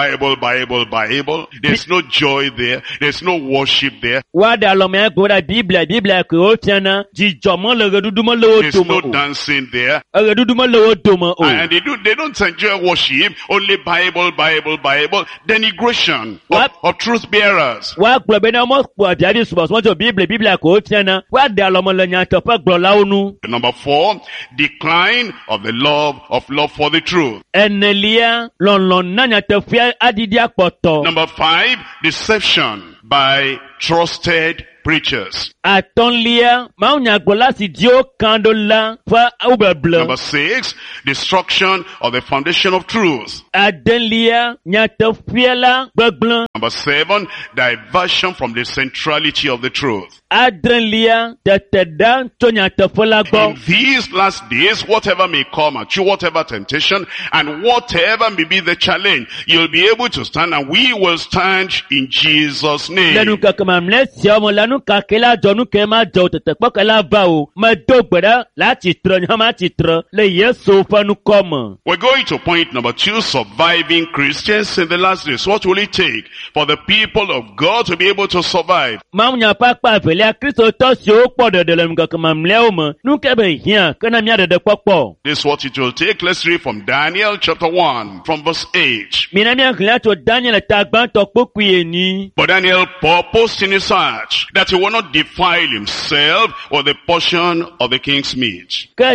Speaker 1: Bible, Bible, Bible. There's no joy there. There's no worship there.
Speaker 2: Wa da lo me ko da Bible Bible ko o tiana jijo mo le redudu mo le o
Speaker 1: There's
Speaker 2: to
Speaker 1: no
Speaker 2: mo.
Speaker 1: dancing there.
Speaker 2: Redudu mo le o to mo o.
Speaker 1: And they do, they don't enjoy worship. Only Bible, Bible, Bible. Denigration of,
Speaker 2: What?
Speaker 1: of truth bearers.
Speaker 2: Wa gbo be na mo po bia bi subo so Bible Bible ko o tiana. Wa da lo mo le nya to pa gbo la onu.
Speaker 1: Number four, decline of the love of love for the truth.
Speaker 2: Enelia lon lon na nya te fia adidi apoto.
Speaker 1: Number five, deception by trusted preachers.
Speaker 2: Atonlia ma nya gbo la si dio kando la fa ubeblo.
Speaker 1: Number six, destruction of the foundation of truth.
Speaker 2: Adelia nya te fia la gbegblon.
Speaker 1: Number seven, diversion from the centrality of the truth.
Speaker 2: Adrelia te te dan to nya te fola gbo.
Speaker 1: In these last days, whatever may come at you, whatever temptation, and whatever may be the challenge, you'll be able to stand, and we will stand in Jesus' name.
Speaker 2: Lenu ka kama mlesia mo lanu ka kela jonu ke ma jo te te pok la ba o ma do gbeda la titre nya ma titre le Yesu fa nu kom.
Speaker 1: We're going to point number two, surviving Christians in the last days. What will it take for the people of God to be able to survive?
Speaker 2: Ma nya pa pa vele a Kristo to si o po de de lenu ka kama mle o mo nu ke be hia kana mia de de popo.
Speaker 1: This is what it will take. Let's read from Daniel chapter one, from verse eight.
Speaker 2: Mina mia kla to Daniel ta gban to poku eni.
Speaker 1: But Daniel purposed in his heart that he will not defile himself with the portion of the king's meat.
Speaker 2: Ka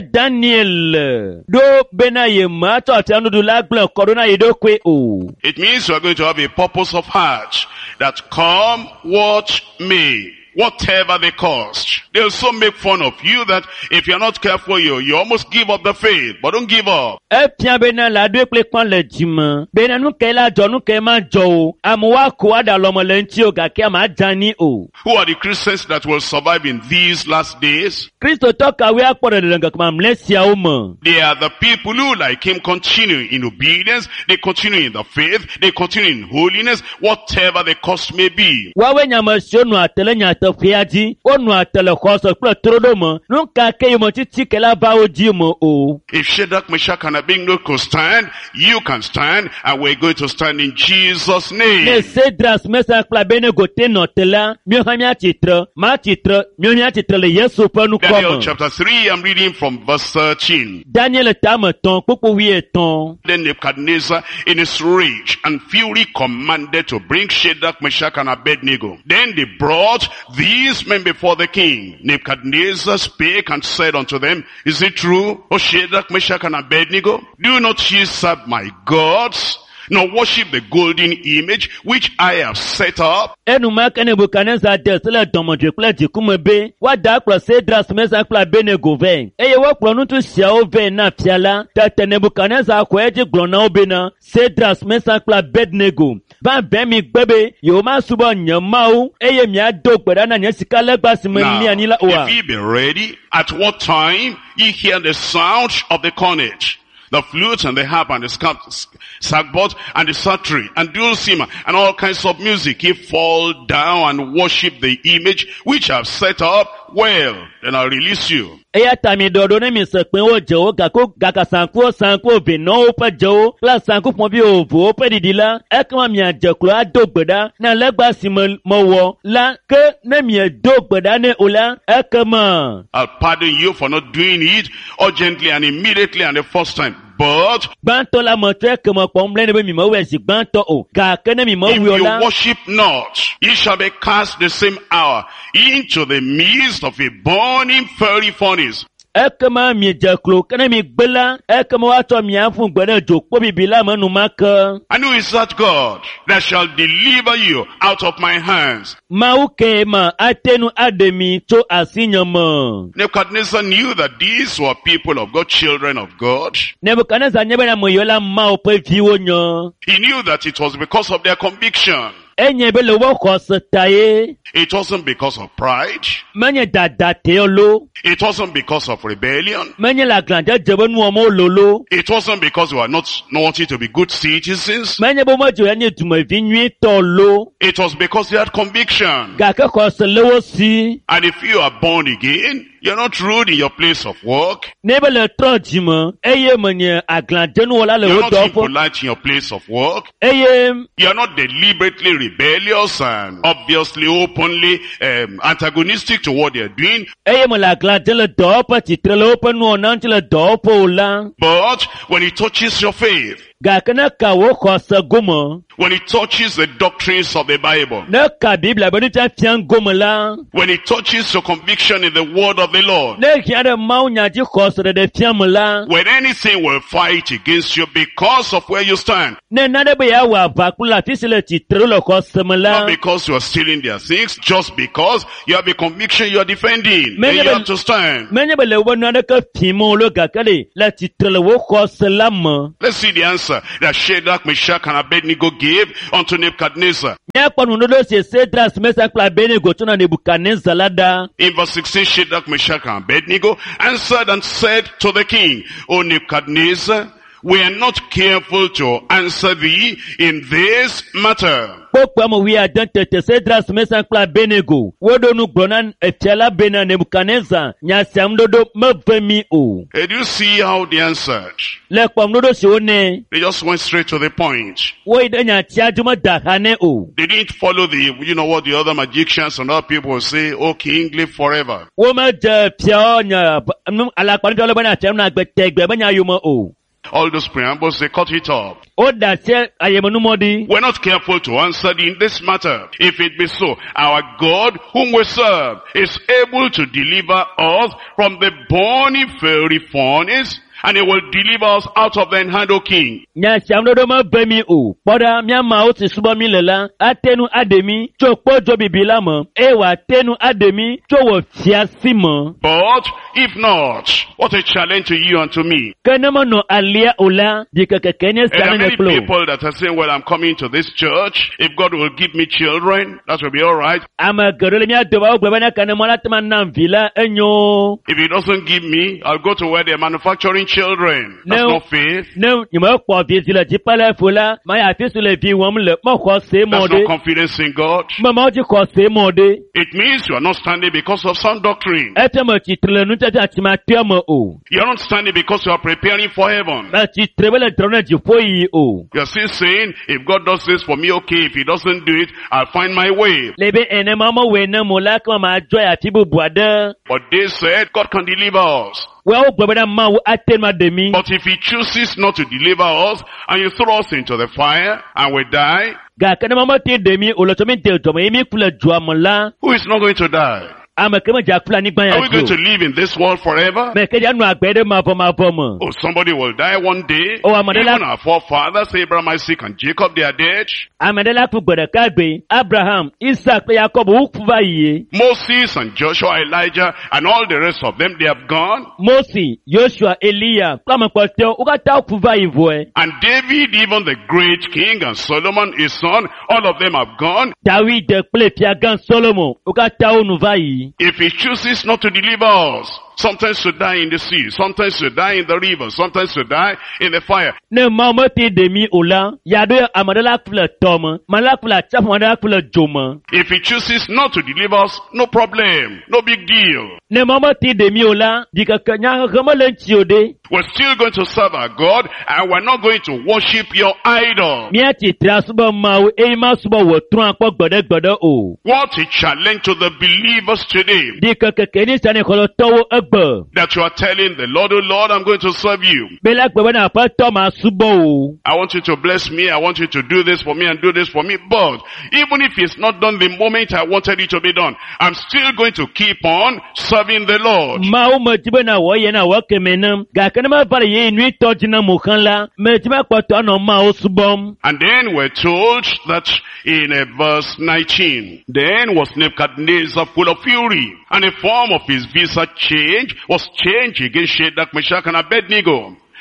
Speaker 2: Daniel do bena ye ma to anu du la gblon korona ye do kwe o.
Speaker 1: It means we are going to have a purpose of heart that come what may. Whatever they cost. They'll so make fun of you that if you're not careful, you, you almost give up the faith. But don't give up.
Speaker 2: E pia bena la do ple kan le jima. Bena nu ke la jo nu ke ma jo. Amwa ko ada lo mo le nti o ga ke ma jani o.
Speaker 1: Who are the Christians that will survive in these last days?
Speaker 2: Kristo to ka we akporo de nga kama mlesia o mo.
Speaker 1: They are the people who, like him, continue in obedience. They continue in the faith. They continue in holiness. Whatever the cost may be.
Speaker 2: Wa we nya ma sio nu atele nya to fiaji. O nu atele khoso pro trodo mo. Nu ka ke mo titi ke la ba o ji mo o.
Speaker 1: If Shadrach, Meshach, and Abednego could stand, you can stand, and we're going to stand in Jesus' name.
Speaker 2: Ne Cedras Meshach kla Abednego te no tela. Mio ha mia titre, ma titre, mio mia titre le Yesu pa nu
Speaker 1: Daniel
Speaker 2: kom.
Speaker 1: chapter three, I'm reading from verse thirteen.
Speaker 2: Daniel ta me ton popo wi eton.
Speaker 1: Then Nebuchadnezzar in his rage and fury commanded to bring Shadrach, Meshach, and Abednego. Then they brought these men before the king. Nebuchadnezzar spake and said unto them, Is it true, O Shadrach, Meshach, and Abednego? Do not ye serve my gods, nor worship the golden image which I have set up?
Speaker 2: Enu ma ke Nebuchadnezzar de sele domodwe kple dikume be wa da kplo Cedras Meshach kple Abednego ve eye wo kplo nu tu sia o ve na fiala tete Nebuchadnezzar ko eji glo na obe na Cedras Meshach kple Abednego ba be mi gbebe yo ma subo nyamau eye mi ado gbeda na nya sika legba si me mi ani la wa.
Speaker 1: If ye be ready, at what time ye hear the sound of the cornet, the flute and the harp and the sackbut and the psaltery and dulcimer and all kinds of music, ye fall down and worship the image which I have set up, well, then I'll release you.
Speaker 2: Eya tami dodo ne mi se pin wo je o ga ko ga ka sanku o sanku o ve no o pe je o la sanku pon bi o vo o pe didi la e kan mi aje klo adogbeda na legba si mo wo la ke ne mi adogbeda ne o la e kan ma.
Speaker 1: I'll pardon you for not doing it urgently and immediately and the first time. But
Speaker 2: Banto la mo tre ke mo pon mle ne be mi mo we si banto o ga ke ne mi mo
Speaker 1: if
Speaker 2: wi o
Speaker 1: you
Speaker 2: la.
Speaker 1: worship not, ye shall be cast the same hour into the midst of a burning fiery furnace.
Speaker 2: Ekema mi jeklo kene mi gbela ekema wa to mi afun gbede jokpo bibila manu maka.
Speaker 1: And who is that God that shall deliver you out of my hands?
Speaker 2: Mauke ma atenu ademi to asinyama.
Speaker 1: Nebuchadnezzar knew that these were people of God, children of God.
Speaker 2: Nebuchadnezzar nyebe na moyola ma ope viwo nyo.
Speaker 1: He knew that it was because of their conviction.
Speaker 2: Enye bele wo khosetaye.
Speaker 1: It wasn't because of pride.
Speaker 2: Menye dada teolo.
Speaker 1: It wasn't because of rebellion.
Speaker 2: Menye la grande jebenu omo lolo.
Speaker 1: It wasn't because they were not wanting to be good citizens.
Speaker 2: Menye bo mojo eni tumevi nwi tolo.
Speaker 1: It was because they had conviction.
Speaker 2: Ga ke khoselewo si.
Speaker 1: And if you are born again, You're not rude in your place of work.
Speaker 2: Ne be le trɔ dzi me, eye menye aglãdzenuwɔla le
Speaker 1: You're
Speaker 2: wo
Speaker 1: not
Speaker 2: dɔƒe.
Speaker 1: impolite in your place of work.
Speaker 2: Eye
Speaker 1: You're not deliberately rebellious and obviously openly um, antagonistic to what they're doing.
Speaker 2: eye mele aglãdze le dɔwɔƒe tsitre le woƒe nuwɔna ŋuti le dɔwɔƒe o la.
Speaker 1: But when it touches your faith,
Speaker 2: Gake ne ka wo xɔse gome,
Speaker 1: when it touches the doctrines of the Bible,
Speaker 2: ne ka Biblia be nutsia fia gome la,
Speaker 1: when it touches your conviction in the word of the Lord,
Speaker 2: ne hiã ɖe Mawu nya dzi xɔse ɖeɖe fia me la,
Speaker 1: when anything will fight against you because of where you stand,
Speaker 2: ne nane be yeawɔ aʋa kpli le afi si le tsitre le xɔse me la,
Speaker 1: not because you are stealing their things, just because you have a conviction you are defending,
Speaker 2: Men
Speaker 1: then
Speaker 2: you
Speaker 1: you
Speaker 2: will-
Speaker 1: have to stand.
Speaker 2: menye be le wobe nu aɖeke fim o lo gake le le tsitre le wo xɔse la me.
Speaker 1: Let's see the answer that Shadrach, Meshach, and Abednego gave unto Nebuchadnezzar.
Speaker 2: Míakpɔ nuɖoɖo si Sedras, Mesak kple Abednego tso na Nebukadnezar la ɖa.
Speaker 1: In verse sixteen, Shadrach, Meshach, and Abednego answered and said to the king, O Nebuchadnezzar, we are not careful to answer thee in this matter.
Speaker 2: Kpɔkpɔ me wi ade tete Sedras, Mesak kple Abednego woɖo nu gblɔ na efia la be na Nebukadnezar nya sia ŋuɖoɖo meve mi o.
Speaker 1: Did you see how they answered?
Speaker 2: Le kpɔm nuɖoɖo si wonɛ,
Speaker 1: They just went straight to the point.
Speaker 2: woyi ɖe nya tia dzo meda xa nɛ o.
Speaker 1: They didn't follow the, you know what the other magicians and other people will say, oh king, live forever.
Speaker 2: Womedze fiawo nye nu alakpanufiawo le be na fia nu agbe tegbe be nya yome o.
Speaker 1: All those preambles, they cut it off.
Speaker 2: Woda asi ayemenumɔ ɖi.
Speaker 1: We're not careful to answer in this matter. If it be so, our God whom we serve is able to deliver us from the burning fiery furnace, and he will deliver us out of thine hand, O king.
Speaker 2: Nya sia ŋuɖoɖo meve mi o. Kpɔ ɖa mía mawo si subɔ mi le la, ate nu aɖe mi tso kpodzo bibi la me, eye wòate nu aɖe mi tso wò fiasi me.
Speaker 1: But if not, what a challenge to you and to me.
Speaker 2: Ke ne menɔ alia o la, dzikekeke nye
Speaker 1: And there
Speaker 2: sia
Speaker 1: are
Speaker 2: ne nye
Speaker 1: many
Speaker 2: kplo.
Speaker 1: people that are saying, well, I'm coming to this church. If God will give me children, that will be all right.
Speaker 2: Ame geɖe le mía dɔba wo gblɔ be ne ke ne mɔ la te ma nam vi la enyo.
Speaker 1: If he doesn't give me, I'll go to where they're manufacturing children. That's
Speaker 2: No.
Speaker 1: not faith.
Speaker 2: Ne nyemekpɔ vi si le dziƒe le fo la, ma yi afi si le vi wɔm le, mexɔ se mɔ
Speaker 1: That's
Speaker 2: ɖe.
Speaker 1: not confidence in God.
Speaker 2: Memawo dzi xɔ se mɔ ɖe.
Speaker 1: It means you are not standing because of sound doctrine.
Speaker 2: Ete me tsitre le nufiafia tsimatɔe me o.
Speaker 1: You're not standing because you are preparing for heaven.
Speaker 2: Me tsitre be le drɔ̃ ne dziƒo yi o.
Speaker 1: You're still saying, if God does this for me, okay. If he doesn't do it, I'll find my way.
Speaker 2: Le be ene ma me wɔe ne mo la ke ma adzɔe afi bubu aɖe.
Speaker 1: But they said, God can deliver us.
Speaker 2: Woawo gblɔ be na Mawu ate nu aɖe mi.
Speaker 1: But if he chooses not to deliver us, and you throw us into the fire, and we die,
Speaker 2: Gake ne ma mete ɖe mi o le tso mi de dzɔ me ye mi ku le dzoa me la,
Speaker 1: who is not going to die?
Speaker 2: ame ke me dze aku le anyigba
Speaker 1: Are
Speaker 2: ya
Speaker 1: we going to
Speaker 2: dzo.
Speaker 1: live in this world forever?
Speaker 2: Me ke dze anu agbe ɖe mavɔ mavɔ me.
Speaker 1: Oh, somebody will die one day.
Speaker 2: Oh, I'm a
Speaker 1: Even
Speaker 2: dela-
Speaker 1: our forefathers, Abraham, Isaac, and Jacob, they are dead.
Speaker 2: Ame ɖe la ku gbe ɖeka gbe. Abraham, Isaac kple Yakob woku va yie.
Speaker 1: Moses and Joshua, Elijah, and all the rest of them, they have gone.
Speaker 2: Mose, Joshua, Elia, kple ame kpɔtɔewo, wo katã woku va yi vɔe.
Speaker 1: And David, even the great king, and Solomon, his son, all of them have gone.
Speaker 2: David kple fiagã Solomo, wo katã wonu va yi.
Speaker 1: If he chooses not to deliver us, sometimes to die in the sea, sometimes to die in the river, sometimes to die in the fire.
Speaker 2: Ne Mawu mete ɖe mi o la, yaɖo ame ɖe la ku le tɔ me, ame la ku le atsiaƒu, ame ɖe la ku le dzo me.
Speaker 1: If he chooses not to deliver us, no problem, no big deal.
Speaker 2: Ne Mawu mete ɖe mi o la, dzikeke nyahehe mele ŋuti o ɖe.
Speaker 1: We're still going to serve our God, and we're not going to worship your idol.
Speaker 2: Mía tsitre asubɔ Mawu eye ma subɔ wò trɔ̃ akpɔ gbeɖe gbeɖe o.
Speaker 1: What a challenge to the believers today.
Speaker 2: Dzikekeke ni sia ne xɔlɔtɔwo egbe.
Speaker 1: That you are telling the Lord, oh Lord, I'm going to serve you.
Speaker 2: Be la gbe be na aƒetɔ ma subɔ o.
Speaker 1: I want you to bless me. I want you to do this for me and do this for me. But even if it's not done the moment I wanted it to be done, I'm still going to keep on serving the Lord.
Speaker 2: Mawu me di be na wɔ ye na wɔ keme nam. Gake ne ma va le ye nui tɔ dzi na mo xã la, me di be kpɔtɔ anɔ Mawu subɔm.
Speaker 1: And then we're told that in uh, verse nineteen, then was Nebuchadnezzar full of fury, and the form of his visa changed, was changed against Shadrach, Meshach, and Abednego.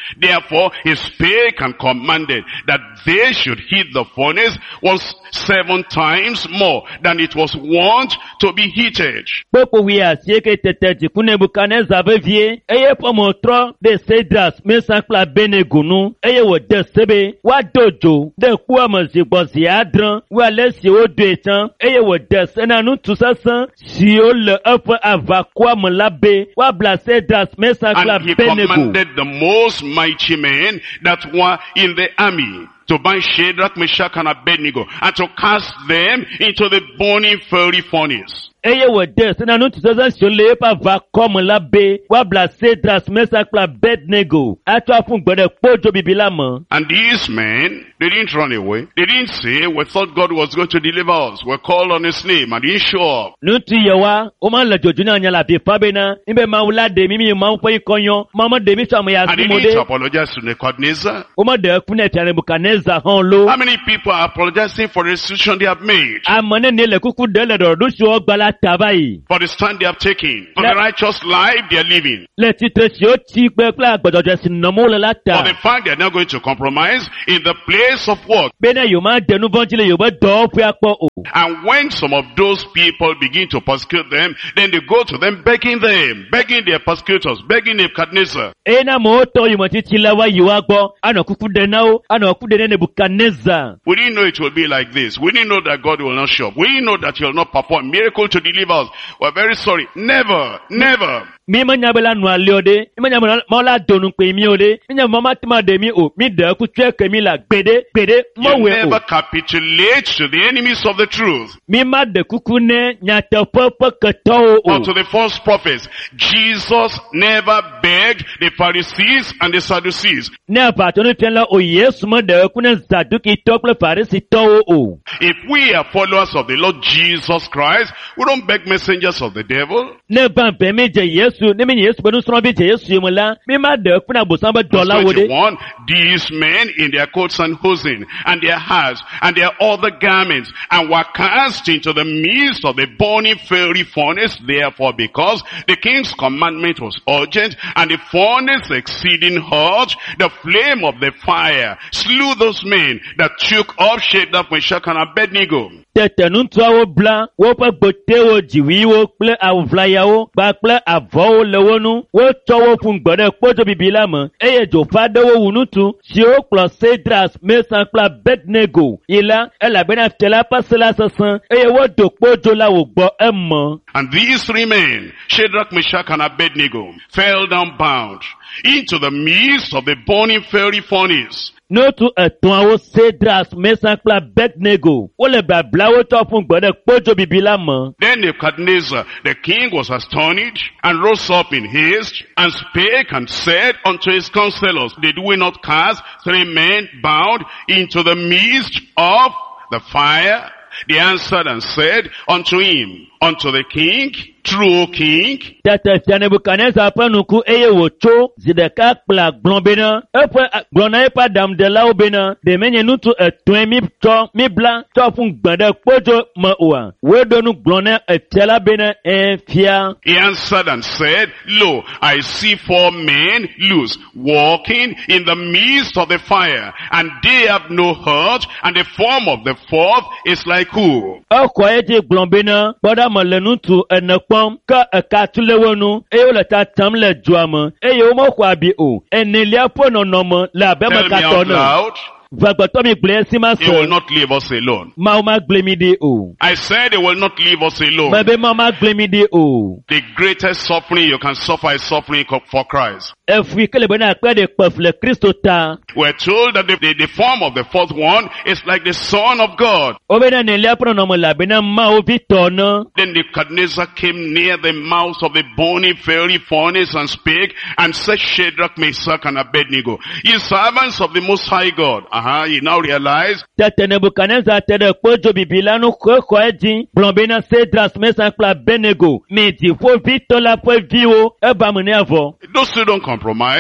Speaker 1: Therefore, he spake and commanded that they should heat the furnace was seven times more than it was wont to be heated.
Speaker 2: Popo wia sieke tete jiku Nebukadneza vevie, eye pomotro de Cedras Mesak la Benegunu, eye wo de sebe, wa dojo, de kuwa mazigbozi adran, wa lesi o duetan, eye wo de senanu tusasan, si o le ope avakwa melabe, wa bla Cedras Mesak la
Speaker 1: And he
Speaker 2: Benegu.
Speaker 1: commanded the most mighty men that were in the army to bind Shadrach, Meshach, and Abednego, and to cast them into the burning fiery furnace.
Speaker 2: Eye wo de senanu tusasan si o le ope avakwa melabe, wa bla Cedras Mesak la Benegu. Atwa fun gbede pojo bibilama.
Speaker 1: And these men, they didn't run away. They didn't say, we thought God was going to deliver us. We called on his name and he didn't show up.
Speaker 2: Nuti yawa, oma la jojuna nyala bi fabena, imbe maula de mimi maunfa ikonyo, mama de mi samu ya
Speaker 1: And he didn't
Speaker 2: simode,
Speaker 1: apologize to Nebuchadnezzar.
Speaker 2: oma de kune tia Nebukadneza hon lo,
Speaker 1: How many people are apologizing for the decision they have made?
Speaker 2: amane ne le kuku de le do dusu ogbala tabai,
Speaker 1: For the stand they have taken? For the righteous life they are living?
Speaker 2: le titre si o ti pe kla gbodojo si nomo le
Speaker 1: For the
Speaker 2: lata,
Speaker 1: fact they are not going to compromise in the place of work?
Speaker 2: bene yo ma denu vanjile yo be do fi apo o,
Speaker 1: And when some of those people begin to persecute them, then they go to them begging them, begging their persecutors, begging Nebuchadnezzar.
Speaker 2: ena mo to yo mo titi lawa yo agbo, ano kuku de na o, ano kuku de ne Nebukadneza.
Speaker 1: We didn't know it will be like this. We didn't know that God will not show up. We didn't know that he will not perform miracle to deliver us. We're very sorry. Never, never.
Speaker 2: Mi ma nyabela nu ale ode, mi ma nyabela mola donu pe mi ode, mi nyabela mama tima de mi o, mi de ku tue ke mi la gbede, gbede, mo
Speaker 1: You
Speaker 2: we
Speaker 1: never
Speaker 2: o.
Speaker 1: capitulate to the enemies of the truth
Speaker 2: Mi ma de kuku ne, nyate pepe keto
Speaker 1: or
Speaker 2: o.
Speaker 1: to the false prophets. Jesus never begged the Pharisees and the Sadducees.
Speaker 2: Ne abato ne tien la o Yesu ma de ku ne zaduki tople farisi to o.
Speaker 1: If we are followers of the Lord Jesus Christ, we don't beg messengers of the devil.
Speaker 2: Ne ban pe mi je Yesu, ne mi Yesu benu sro bi je Yesu yemo la, mi ma de ku na bosan be
Speaker 1: Verse
Speaker 2: dola wo de.
Speaker 1: twenty-one, these men in their coats and hosen, and their hats, and their other garments, and were cast into the midst of the burning fiery furnace. Therefore, because the king's commandment was urgent, and the furnace exceeding hot, the flame of the fire slew those men that took up Shadrach, Meshach, and Abednego.
Speaker 2: Tete nuntua wo bla, wo pe gbote wo jiwi wo kple awuvlaya wo, ba kple avɔ wo le wo nu, wo tsɔ wo fun gbɔɖe kpodzo bibi la me, eye dzofa ɖe wo wu nutu, si wo kplɔ Cedras, Mesak kple Abednego yi la, elabena fia la ƒe se la sesẽ, eye wodo kpodzo la wo gbɔ eme.
Speaker 1: And these three men, Shadrach, Meshach, and Abednego, fell down bound into the midst of the burning fiery furnace.
Speaker 2: N'otu etɔ̃awo Cedras, Mesak kple Abednego, wole babla wo tɔ fun gbɔɖe kpodzo bibi la me.
Speaker 1: Then Nebuchadnezzar, the king, was astonished, and rose up in haste, and spake and said unto his counselors, did we not cast three men bound into the midst of the fire? They answered and said unto him, unto the king, true, O king.
Speaker 2: Tete fia Nebukadneza ƒe nuku eye wòtso zi ɖeka kple agblɔ bena, eƒe gblɔ na eƒe aɖaŋudelawo bena, ɖe menye nutu etɔ̃e mi tsɔ, mi bla, tsɔ fun gbe ɖe kpodzo me oa. Woɖo nu gblɔ na efia la bena, ɛn fia.
Speaker 1: He answered and said, lo, I see four men loose, walking in the midst of the fire, and they have no hurt, and the form of the fourth is like who?
Speaker 2: Exɔ edzi gblɔ bena, kpɔɖa me le nutu ene kpɔm, ke eka tu le wo nu, eye wole tatam le dzoa me, eye womexɔ abi o. Enelia ƒe nɔnɔme le abe
Speaker 1: Tell me
Speaker 2: mekatɔ
Speaker 1: out
Speaker 2: ne.
Speaker 1: loud.
Speaker 2: Vagbɔtɔ mi gblẽ esi ma
Speaker 1: He will
Speaker 2: sɔ.
Speaker 1: not leave us alone.
Speaker 2: Mawu ma gblẽ mi ɖi o.
Speaker 1: I said he will not leave us alone.
Speaker 2: Mebe ma ma gblẽ mi ɖi o.
Speaker 1: The greatest suffering you can suffer is suffering for Christ.
Speaker 2: Efui ke le bena akpe ɖe kpef le Kristo ta.
Speaker 1: We're told that the, the, the form of the fourth one is like the Son of God.
Speaker 2: Obena nelia ƒe nɔnɔme le abena Mawu vi tɔ ne.
Speaker 1: Then Nebuchadnezzar came near the mouth of the burning fiery furnace and spake and said, Shadrach, Meshach, and Abednego, ye servants of the Most High God. Uh-huh, he now realized.
Speaker 2: Tete Nebukadneza te ɖe kpodzo bibi la nu xɔ exɔ edzi. Gblɔ bena Cedras, Mesak kple Abednego, mi dziƒo vi tɔ la ƒe viwo eba me ne avɔ.
Speaker 1: Those who don't compromise,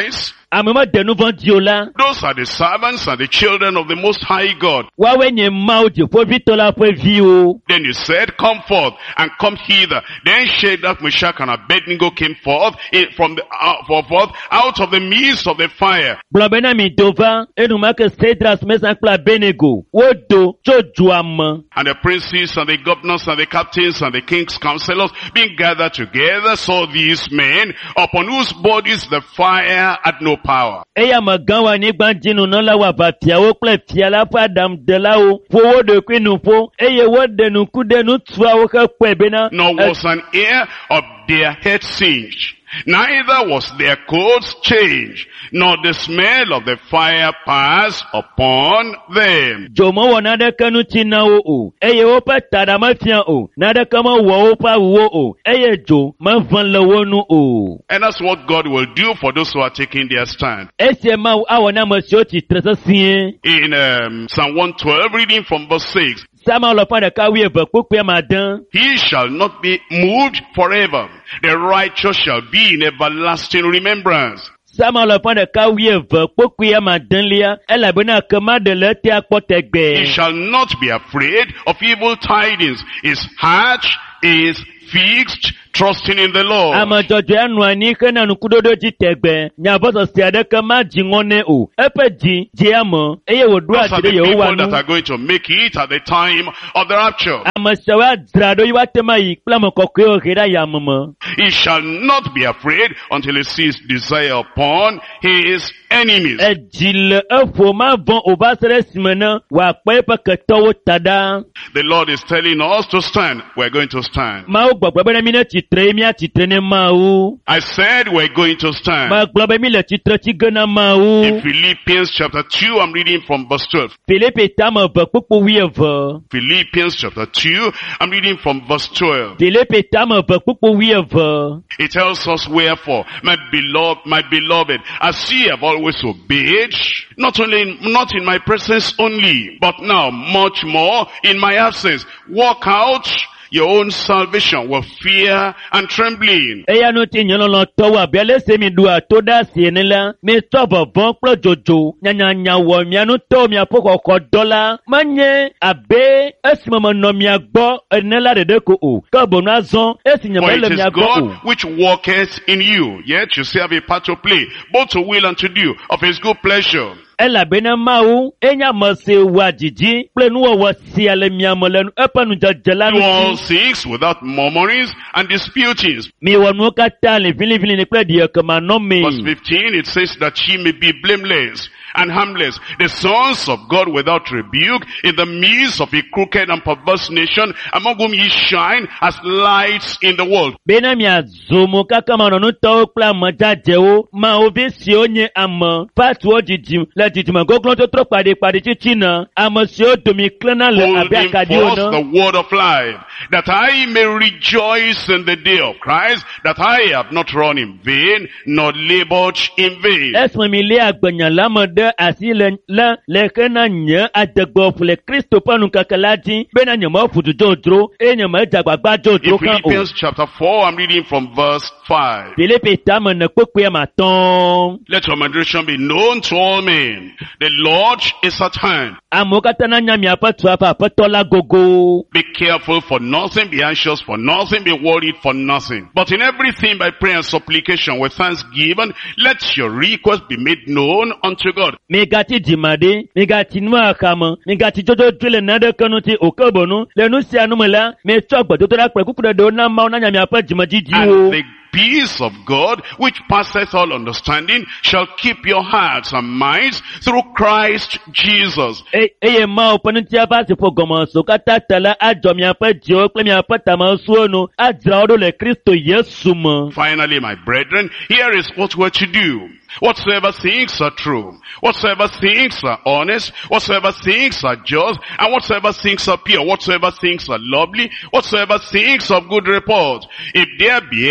Speaker 2: àmì má dẹnu fún di o la.
Speaker 1: Those are the servants and the children of the Most High God.
Speaker 2: wá wẹ́ nyẹ má o jì fún vitọ́ la fún vi o.
Speaker 1: Then he said, come forth and come hither. Then Shadrach, Meshach, and Abednego came forth in, from the uh, for forth out of the midst of the fire.
Speaker 2: gblɔbɛ na mi do va enuma ke Sedras Mesak kple Abednego wo do tso dua me.
Speaker 1: And the princes and the governors and the captains and the king's counselors being gathered together saw these men upon whose bodies the fire had no power.
Speaker 2: eya me gã wa anyigba dzinu nɔla wa va fiawo kple fia la ƒe aɖaŋudelawo ƒo wo ɖokui nu ƒo eye woɖe nuku ɖe nutsuawo xe kpɔe bena.
Speaker 1: Nor was an hair of their head singed, neither was their coats changed, nor the smell of the fire pass upon them.
Speaker 2: Dzomɔ wɔ naɖeke ŋuti na wo o, eye woƒe taɖa mefia o, naɖeke mewɔ woƒe awuwo o, eye dzo meʋẽ le wo nu o.
Speaker 1: And that's what God will do for those who are taking their stand.
Speaker 2: Esie Mawu awɔ na ame siwo tsitre sesĩe.
Speaker 1: In um, Psalm one twelve, reading from verse six,
Speaker 2: Sama lɔƒã ɖeka wuieve kpukpui amadẽ.
Speaker 1: he shall not be moved forever. The righteous shall be in everlasting remembrance.
Speaker 2: Sama lɔƒã ɖeka wuieve kpukpui amadẽlia, elabena kema ɖe le etea kpɔ
Speaker 1: He
Speaker 2: tegbe.
Speaker 1: shall not be afraid of evil tidings. His heart is fixed, trusting in the Lord.
Speaker 2: Ame dzɔdzɔe anɔ anyi hena ŋkuɖoɖo dzi tegbe, nyabɔsɔsɛ aɖeke madzi ŋɔ nɛ o. Eƒe dzi dzi ame, eye wòɖo
Speaker 1: Those
Speaker 2: asi
Speaker 1: are
Speaker 2: ɖe
Speaker 1: the
Speaker 2: Yehowa
Speaker 1: people that
Speaker 2: nu.
Speaker 1: are going to make it at the time of the rapture.
Speaker 2: Ame siawo adzra ɖo yi woate ma yi kple ame kɔkɔewo he ɖe yame me.
Speaker 1: He shall not be afraid until he sees desire upon his enemies.
Speaker 2: Edzi le eƒo mavɔ o va se ɖe esime ne wòakpɔ eƒe ketɔwo ta ɖa.
Speaker 1: The Lord is telling us to stand. We're going to stand.
Speaker 2: Mawu gbɔgblɔ be ne mi ne tsitre ye míatsitre ne Mawu.
Speaker 1: I said we're going to stand.
Speaker 2: Megblɔ be mi le tsitre tsi ge na
Speaker 1: In
Speaker 2: Mawu.
Speaker 1: Philippians chapter two, I'm reading from verse twelve.
Speaker 2: Filipi tame eve kpukpu wuieve.
Speaker 1: Philippians chapter two, I'm reading from verse twelve.
Speaker 2: Filipi tame eve kpukpu wuieve.
Speaker 1: It tells us, wherefore, my beloved, my beloved, as ye have always obeyed, not only in, not in my presence only, but now much more in my absence, work out your own salvation with fear and trembling.
Speaker 2: Eya nu ti nye lɔlɔ̃tɔwo abe ale si mi ɖua to ɖe asi ene la, mitɔ vɔvɔ̃ kple dzodzo nyanyanya wɔ mia ŋutɔwo miaƒe xɔxɔ dɔ la, menye abe esime menɔ mia gbɔ ene la ɖeɖe ko o, ke boŋ azɔ esi nye
Speaker 1: For it
Speaker 2: mele
Speaker 1: is
Speaker 2: mia gbɔ
Speaker 1: God
Speaker 2: o.
Speaker 1: which worketh in you, yet you still have a part to play, both to will and to do of his good pleasure.
Speaker 2: Elabena Mawu enye ame si wɔa dzidzi kple nuwɔwɔ sia le mia me le nu- eƒe nudzedze la
Speaker 1: Do all
Speaker 2: ŋuti.
Speaker 1: things without murmurings and disputings.
Speaker 2: Miwɔ nuwo katã le vilivili kple ɖiyekemanɔme.
Speaker 1: Verse fifteen, it says that ye may be blameless and harmless, the sons of God without rebuke, in the midst of a crooked and perverse nation, among whom ye shine as lights in the world.
Speaker 2: Bena miazu mo kaka manɔnutɔwo kple ame dzadzewo, Mawu vi siwo nye ame fatuwo dzidzim le dzidzime goglototrɔ kpaɖikpaɖi titina, ame siwo domi klẽna le abe
Speaker 1: Holding
Speaker 2: akaɖiwo
Speaker 1: forth
Speaker 2: ne.
Speaker 1: the word of life, that I may rejoice in the day of Christ, that I have not run in vain, nor labored in vain.
Speaker 2: Esime mi lé agbenya la me ɖe asi le le le xe na nye adegbeƒo le Kristo ƒe nukeke la dzi, bena nyemeƒu du dzodzro, eye nyemedze agbagba
Speaker 1: In
Speaker 2: dzodzro hã o.
Speaker 1: Philippians chapter four, I'm reading from verse five.
Speaker 2: Filipi tame ne kpekpe matɔ̃.
Speaker 1: Let your moderation be known to all men. The Lord is at hand.
Speaker 2: Amewo katã nanya miaƒe tu aƒe aƒetɔ la gogo.
Speaker 1: Be careful for nothing, be anxious for nothing, be worried for nothing. But in everything by prayer and supplication with thanksgiving, let your request be made known unto God.
Speaker 2: Migati dzimaɖe, migati nu axame, migati dzodzodzoe le naɖeke ŋuti o ke bonu, le nu sia nu me la, mitsɔ gbedodoɖa kple kuku ɖeɖewo na Mawu nanya miaƒe dzimedzidziwo.
Speaker 1: And the peace of God, which passeth all understanding, shall keep your hearts and minds through Christ Jesus.
Speaker 2: E- Eye Mawu ƒe ŋutiaƒe si ƒo gɔmeso katã te la adzɔ miaƒe dziwo kple miaƒe tamesuwo nu, adzra wo ɖo le Kristo Yesu me.
Speaker 1: Finally, my brethren, here is what we're to do. Whatsoever things are true, whatsoever things are honest, whatsoever things are just, and whatsoever things are pure, whatsoever things are lovely, whatsoever things of good report, if there be any virtue,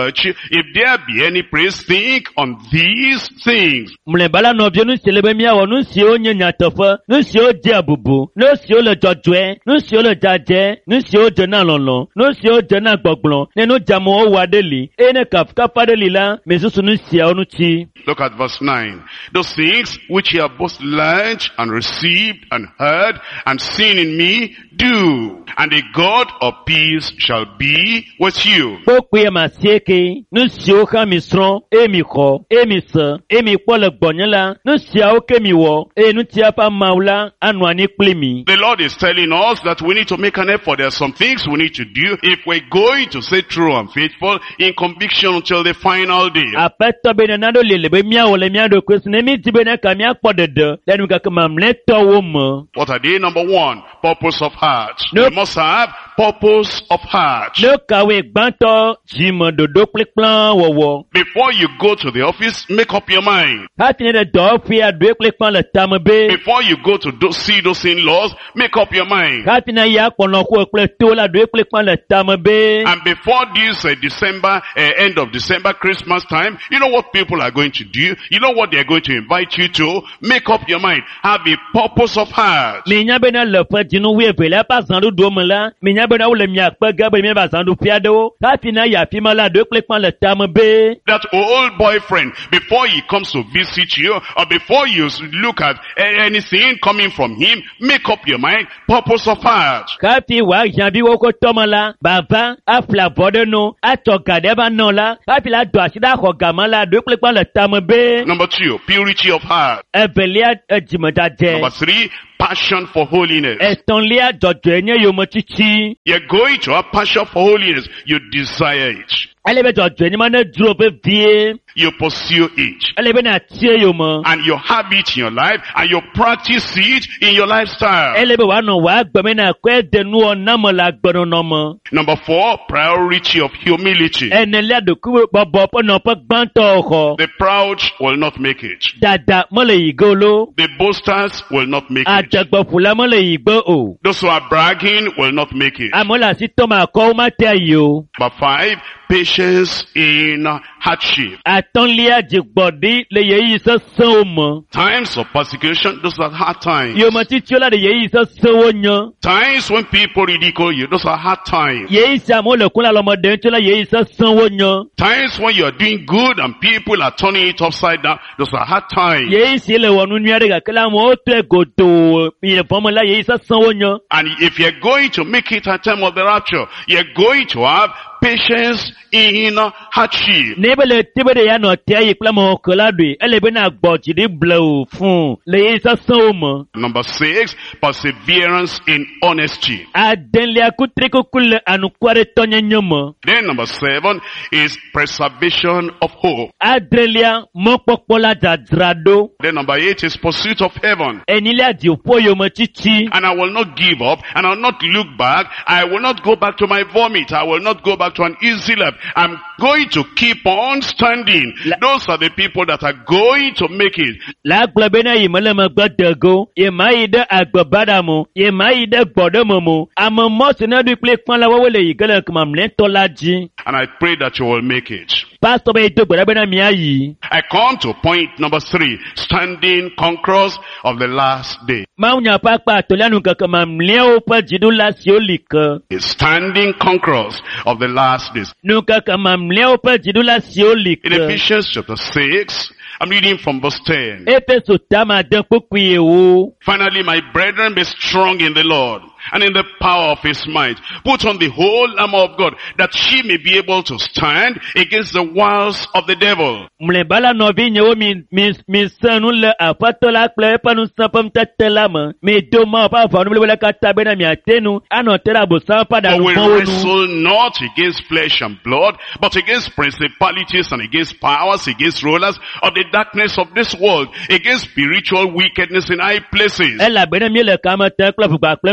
Speaker 1: church, if there be any praise, think on these things.
Speaker 2: Mlebala nɔvio nu si le be miawɔ nu siwo nye nyateƒe, nu siwo dze abubu, nu siwo le dzɔdzɔe, nu siwo le dzadze, nu siwo dze na lɔlɔ, nu siwo dze na gbɔgblɔ, ne nu dzamewo wa ɖe li, eye ne kafukafu aɖe li la, mesusu nu siawo ŋuti.
Speaker 1: Look at verse nine. Those things which ye have both learned and received and heard and seen in me, do, and the God of peace shall be with you.
Speaker 2: Kpokpe ya ma sieke, nu siwo xa mi srɔ̃, eye mi xɔ, eye mi se, eye mi kpɔ le gbɔnye la, nu siawo ke mi wɔ, eye nutia ƒe Mawu la anɔ anyi kpli mi.
Speaker 1: The Lord is telling us that we need to make an effort. There are some things we need to do if we're going to stay true and faithful in conviction until the final day.
Speaker 2: Aƒetɔ be nena ɖo li le be miawɔ le mia ɖokui si ne mi di be ne ka miakpɔ ɖeɖe le nugake mamlɛtɔwo me.
Speaker 1: What are they? Number one, purpose of heart.
Speaker 2: Nope.
Speaker 1: We must have purpose of heart.
Speaker 2: Ne kawe gbãtɔ dzime ɖoɖo kple kplã wɔwɔ.
Speaker 1: Before you go to the office, make up your mind.
Speaker 2: Hafi ne ɖe dɔwɔƒe aɖoe kple kplã le tame be.
Speaker 1: Before you go to do, see those in-laws, make up your mind.
Speaker 2: Hafi ne ya kpɔnɔƒe kple to la ɖoe kple kplã le tame be.
Speaker 1: And before this uh, December, uh, end of December, Christmas time, you know what people are going to do? You know what they're going to invite you to? Make up your mind. Have a purpose of heart.
Speaker 2: Minya be na le ƒe dzinu wuieve la pa zãɖoɖo me la, minya be na wole miakpe ge be miava zãɖoƒe aɖewo. Hafi na ya afi ma la ɖoe kple kplã le tame be.
Speaker 1: That old boyfriend, before he comes to visit you, or before you look at anything coming from him, make up your mind. Purpose of heart.
Speaker 2: Hafi wa hiãvi wo ko tɔme la, bava, afla vɔ ɖe no, atsɔ ga ɖe va nɔ la, hafi la do asi ɖa xɔ gama la ɖoe kple kplã le tame be.
Speaker 1: Number two, purity of heart.
Speaker 2: Evelia edzimedzadze.
Speaker 1: Number three, passion for holiness.
Speaker 2: Etɔ̃lia dzɔdzɔe nye yometsitsi.
Speaker 1: You're going to have passion for holiness. You desire it.
Speaker 2: Ele be dzɔdzɔe nye ma ne dzro vevie.
Speaker 1: You pursue it.
Speaker 2: Ele be na tie yome.
Speaker 1: And you have it in your life, and you practice it in your lifestyle.
Speaker 2: Ele be woanɔ wòa gbeme na kɔe de nuwɔ name le agbenɔnɔ me.
Speaker 1: Number four, priority of humility.
Speaker 2: Enelia ɖokuiwo bɔbɔ ƒe nɔƒe gbãtɔ xɔ.
Speaker 1: The proud will not make it.
Speaker 2: Dada mele yi ge lo.
Speaker 1: The boasters will not make it.
Speaker 2: Adzegbɔƒula mele yi gbe o.
Speaker 1: Those who are bragging will not make it.
Speaker 2: Ame le asi tɔm akɔwo mate yi o.
Speaker 1: Number five, patience in hardship.
Speaker 2: Atɔ̃lia dzigbɔɖi le yeyi sesẽwo me.
Speaker 1: Times of persecution, those are hard times.
Speaker 2: Yometsitsiwo la ɖe yeyi sesẽwo nye.
Speaker 1: Times when people ridicule you, those are hard times.
Speaker 2: Yeyi sia amewo le kun le alɔme ɖem tso la yeyi sesẽwo nye.
Speaker 1: Times when you are doing good and people are turning it upside down, those are hard times.
Speaker 2: Yeyi si le wɔ nu nyui aɖe gake la amewo tɔe godoo yi vɔ me la yeyi sesẽwo nye.
Speaker 1: And if you're going to make it at time of the rapture, you're going to have patience in hardship.
Speaker 2: Ne be le te be ɖe ya nɔ tea yi kple mɔke la ɖoe, ele be na gbɔ dzi ɖi ble o fũu le yeyi sesẽwo me.
Speaker 1: Number six, perseverance in honesty.
Speaker 2: Adelia kutre kuku le anuku aɖe tɔnyenye me.
Speaker 1: Then number seven is preservation of hope.
Speaker 2: Adrelia mɔkpɔkpɔ la dzadzra ɖo.
Speaker 1: Then number eight is pursuit of heaven.
Speaker 2: Enilia dziƒo yometsitsi.
Speaker 1: And I will not give up, and I will not look back. I will not go back to my vomit. I will not go back to an easy life. I'm going to keep on standing. La Those are the people that are going to make it.
Speaker 2: La gblɔ be na yi me le megbe dego, yi ma yi ɖe agbebada mo, yi ma yi ɖe gbɔɖeme mo. Ame mɔ si ne ɖoe kple kplã la wɔwoe le yi ge le mamlɛtɔ la dzi.
Speaker 1: And I pray that you will make it.
Speaker 2: Pastor be do gbɔɖe be na miayi.
Speaker 1: I come to point number three, standing conquerors of the last day.
Speaker 2: Mawu nya ƒe akpa atɔlia nu keke mamlɛawo ƒe dziɖula siwo li ke.
Speaker 1: Standing conquerors of the last days.
Speaker 2: Nu keke mamlɛawo ƒe dziɖula siwo li
Speaker 1: In
Speaker 2: ke.
Speaker 1: Ephesians chapter six, I'm reading from verse ten.
Speaker 2: Efeso tama de kpokui wo.
Speaker 1: Finally, my brethren, be strong in the Lord and in the power of his might. Put on the whole armor of God, that she may be able to stand against the wiles of the devil.
Speaker 2: Mlebala nɔvi nye wo mi mi mi se nu le aƒetɔ la kple eƒe nusẽƒe tete la me. Mi do ma ƒe avɔ nu bla katã bena miate nu anɔ te ɖe abosam ƒe
Speaker 1: For we
Speaker 2: aɖaŋuƒewo nu.
Speaker 1: wrestle not against flesh and blood, but against principalities and against powers, against rulers of the darkness of this world, against spiritual wickedness in high places.
Speaker 2: Elabena mi le kame te kple ʋugba kple nutsilã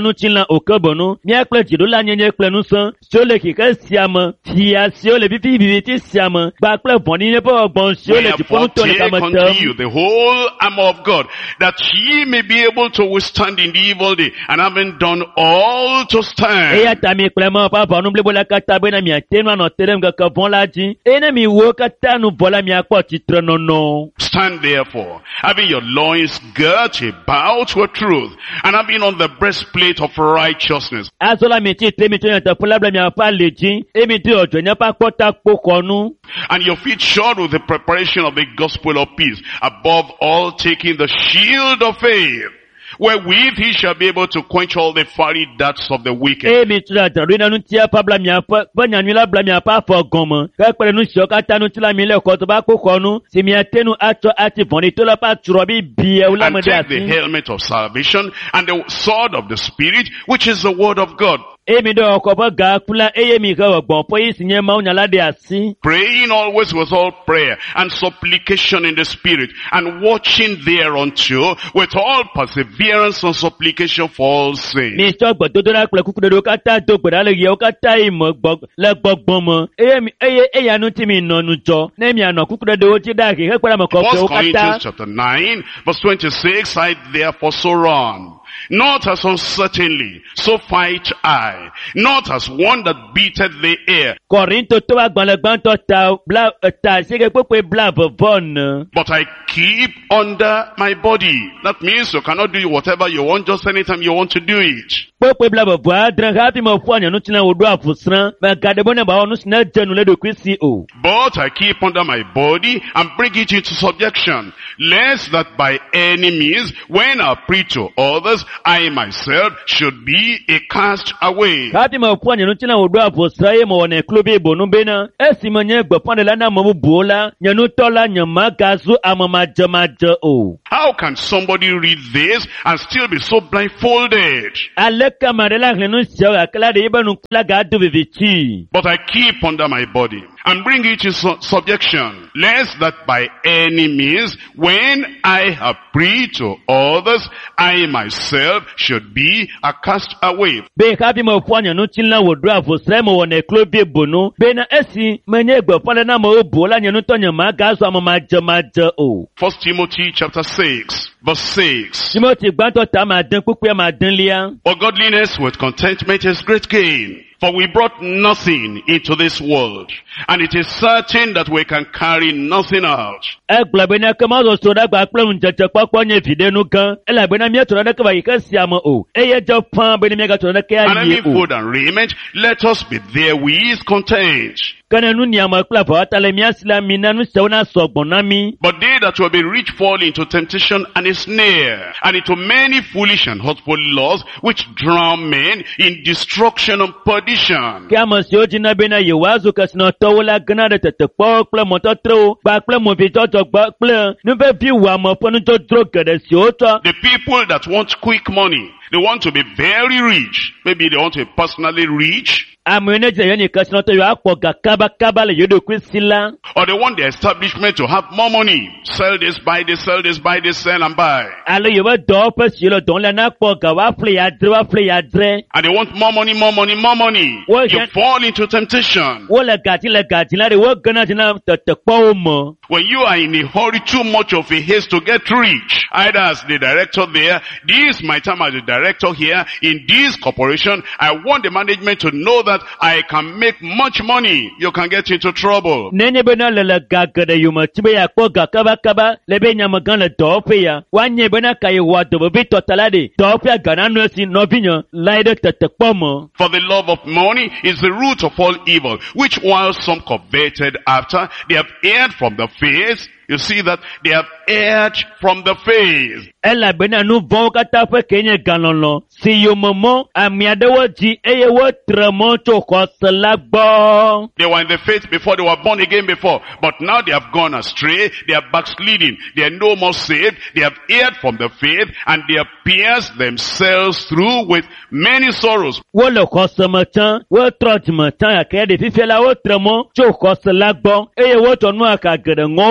Speaker 2: okebonu miakple dziɖola nyenye kple ŋusẽ siwo le xexe sia me fia siwo le vivi viviti sia me kpakple vɔ̃ɖinye ƒe wɔgbɔn siwo le dziƒo ŋutɔ ɖeka me
Speaker 1: unto
Speaker 2: tem
Speaker 1: you the whole armor of God, that ye may be able to withstand in the evil day, and having done all to stand.
Speaker 2: eya ta mi kple me ƒe avɔnu blibo la katã bena miate nu anɔ te ɖe ŋkeke vɔ̃ la dzi eye ne miwo katã nu vɔ la miakpɔ tsitrenɔnɔ.
Speaker 1: Stand therefore, having your loins girt about with truth, and having on the breastplate of righteousness.
Speaker 2: azɔ la mi tsi tre mi tso nyateƒe la ble miaƒe ali dzi eye mi do ɔdzɔnye ƒe akpɔtakpokɔnu.
Speaker 1: And your feet shod with the preparation of the gospel of peace. Above all, taking the shield of faith, wherewith he shall be able to quench all the fiery darts of the wicked.
Speaker 2: eye mi tso adɔɖoe na nutia ƒe bla miaƒe ƒe nyanyui la bla miaƒe afɔ gɔme ke kple nu siwo katã ŋuti la mi le kɔtɔ ƒe akpokɔnu si miate nu atsɔ ati vɔ̃ɖitɔ la ƒe atsrɔ bibiawo la
Speaker 1: And
Speaker 2: me ɖe
Speaker 1: take the
Speaker 2: asi.
Speaker 1: helmet of salvation and the sword of the Spirit, which is the word of God.
Speaker 2: eye mi ɖɔ ɔkɔ ƒe gaku la eye mi he wɔgbɔn ƒe yi si nye mawunya la ɖe asi.
Speaker 1: Praying always with all prayer and supplication in the Spirit, and watching thereunto with all perseverance and supplication for all saints.
Speaker 2: mi tsɔ gbedodoɖa kple kukuɖeɖewo katã do gbe ɖa le ɣeawo katã yi me gbɔ le gbɔgbɔ me eye mi- eye eya ŋuti mi nɔ nu dzɔ ne mianɔ kukuɖeɖewo dzi ɖe ahe hekpe ɖe ame
Speaker 1: First
Speaker 2: kɔkɔewo
Speaker 1: Corinthians
Speaker 2: katã.
Speaker 1: chapter nine, verse twenty-six, I therefore so run. Not as uncertainly, so fight I. Not as one that beateth the air,
Speaker 2: Kɔrinto to agbalẽ gbãtɔ ta bla ta sieke kpekpe bla vevɔ ne.
Speaker 1: but I keep under my body. That means you cannot do whatever you want, just anytime you want to do it.
Speaker 2: Kpekpe bla vevɔ adre hafi me ƒu anya ŋuti na wòɖo avu srã megaɖe be ne bawɔ nu si ne dze nu le ɖokui si o.
Speaker 1: But I keep under my body and bring it into subjection, lest that by any means, when I preach to others, I myself should be a cast away.
Speaker 2: Hafi me ƒu anya ŋuti na wòɖo avu srã eye mewɔ ne klo bi bonu bena esi menye gbeƒãɖela na ame bubuwo la nye nutɔ la nye magazu ame madzemadze o.
Speaker 1: How can somebody read this and still be so blindfolded?
Speaker 2: Aleke ame aɖe la hlẽ nu siawo gake la ɖe yibe nukula gado vivitsi.
Speaker 1: But I keep under my body and bring it into su- subjection, lest that by any means, when I have preached to others, I myself should be a cast away.
Speaker 2: Be hafi me ƒu anya ŋuti la wòɖo avu srã mewɔ ne klo bi bonu bena esi menye gbeƒãɖela na amewo buwo la nye nutɔ nye magazu ame madzemadze o.
Speaker 1: First Timothy chapter six, verse six.
Speaker 2: Timothy gbãtɔ ta made kpukpua madelia.
Speaker 1: For godliness with contentment is great gain. For we brought nothing into this world, and it is certain that we can carry nothing out.
Speaker 2: Egblɔ bena ke mawɔsɔ ɖe agba kple ŋudzedzekpɔkpɔ nye viɖe nu gã elabena míatrɔ ɖeke va yi ke sia me o eye dze ƒãa bena míagatrɔ ɖeke
Speaker 1: And
Speaker 2: ayi
Speaker 1: having
Speaker 2: o.
Speaker 1: food and raiment, let us be therewith content.
Speaker 2: Ke ne nu niame kple avɔwata le mía si la mi na nu siawo na sɔgbɔ na mi.
Speaker 1: But they that will be rich fall into temptation and a snare, and into many foolish and hurtful laws, which drown men in destruction and perdition.
Speaker 2: Ke ame siwo dzina bena yewoazu kesinɔtɔwo la gena ɖe tetekpɔwo kple mɔtɔtrewo kpakple movidzɔdzɔgbe kple nuvevi wɔame ƒe nudzodzro geɖe siwo tsɔ.
Speaker 1: The people that want quick money, they want to be very rich. Maybe they want to be personally rich,
Speaker 2: Ame yiwo ne dze yɔ ni kesinɔtɔ yewo akpɔ ga kabakaba le yewo ɖokui si la.
Speaker 1: or they want the establishment to have more money. Sell this, buy this, sell this, buy this, sell and buy.
Speaker 2: Ale yewo dɔwɔƒe siwo le dɔm la na kpɔ ga woaƒle yadre woaƒle yadre.
Speaker 1: And they want more money, more money, more money.
Speaker 2: Well,
Speaker 1: You
Speaker 2: yeah.
Speaker 1: fall into temptation.
Speaker 2: Wole gati le gati la ɖe wo gena dzina tetekpɔwo me.
Speaker 1: When you are in a hurry, too much of a haste to get rich, either as the director there, this is my time as the director here, in this corporation, I want the management to know that I can make much money. You can get into trouble.
Speaker 2: Nenye bena le le ga geɖe yome ti be yeakpɔ ga kabakaba le be nyamegã le dɔwɔƒe ya. Woanye bena ka ye wɔa dɔvevitɔ ta la ɖe dɔwɔƒea gana nu esi nɔvinye lae ɖe tetekpɔ me.
Speaker 1: For the love of money is the root of all evil, which while some coveted after, they have erred from the faith. You see that they have erred from the faith.
Speaker 2: Elabena nu vɔ̃wo katã ƒe ke nye galɔlɔ si yomemɔ ame aɖewo dzi eye wotre mɔ tso xɔse la gbɔ.
Speaker 1: They were in the faith before, they were born again before, but now they have gone astray, they are backsliding, they are no more saved, they have erred from the faith, and they have pierced themselves through with many sorrows.
Speaker 2: Wole xɔse me tsã, wotrɔ dzime tsã gake ɖe fifia la wotre mɔ tso xɔse la gbɔ eye wotsɔ nu aka geɖe ŋɔ wo ɖokuiwo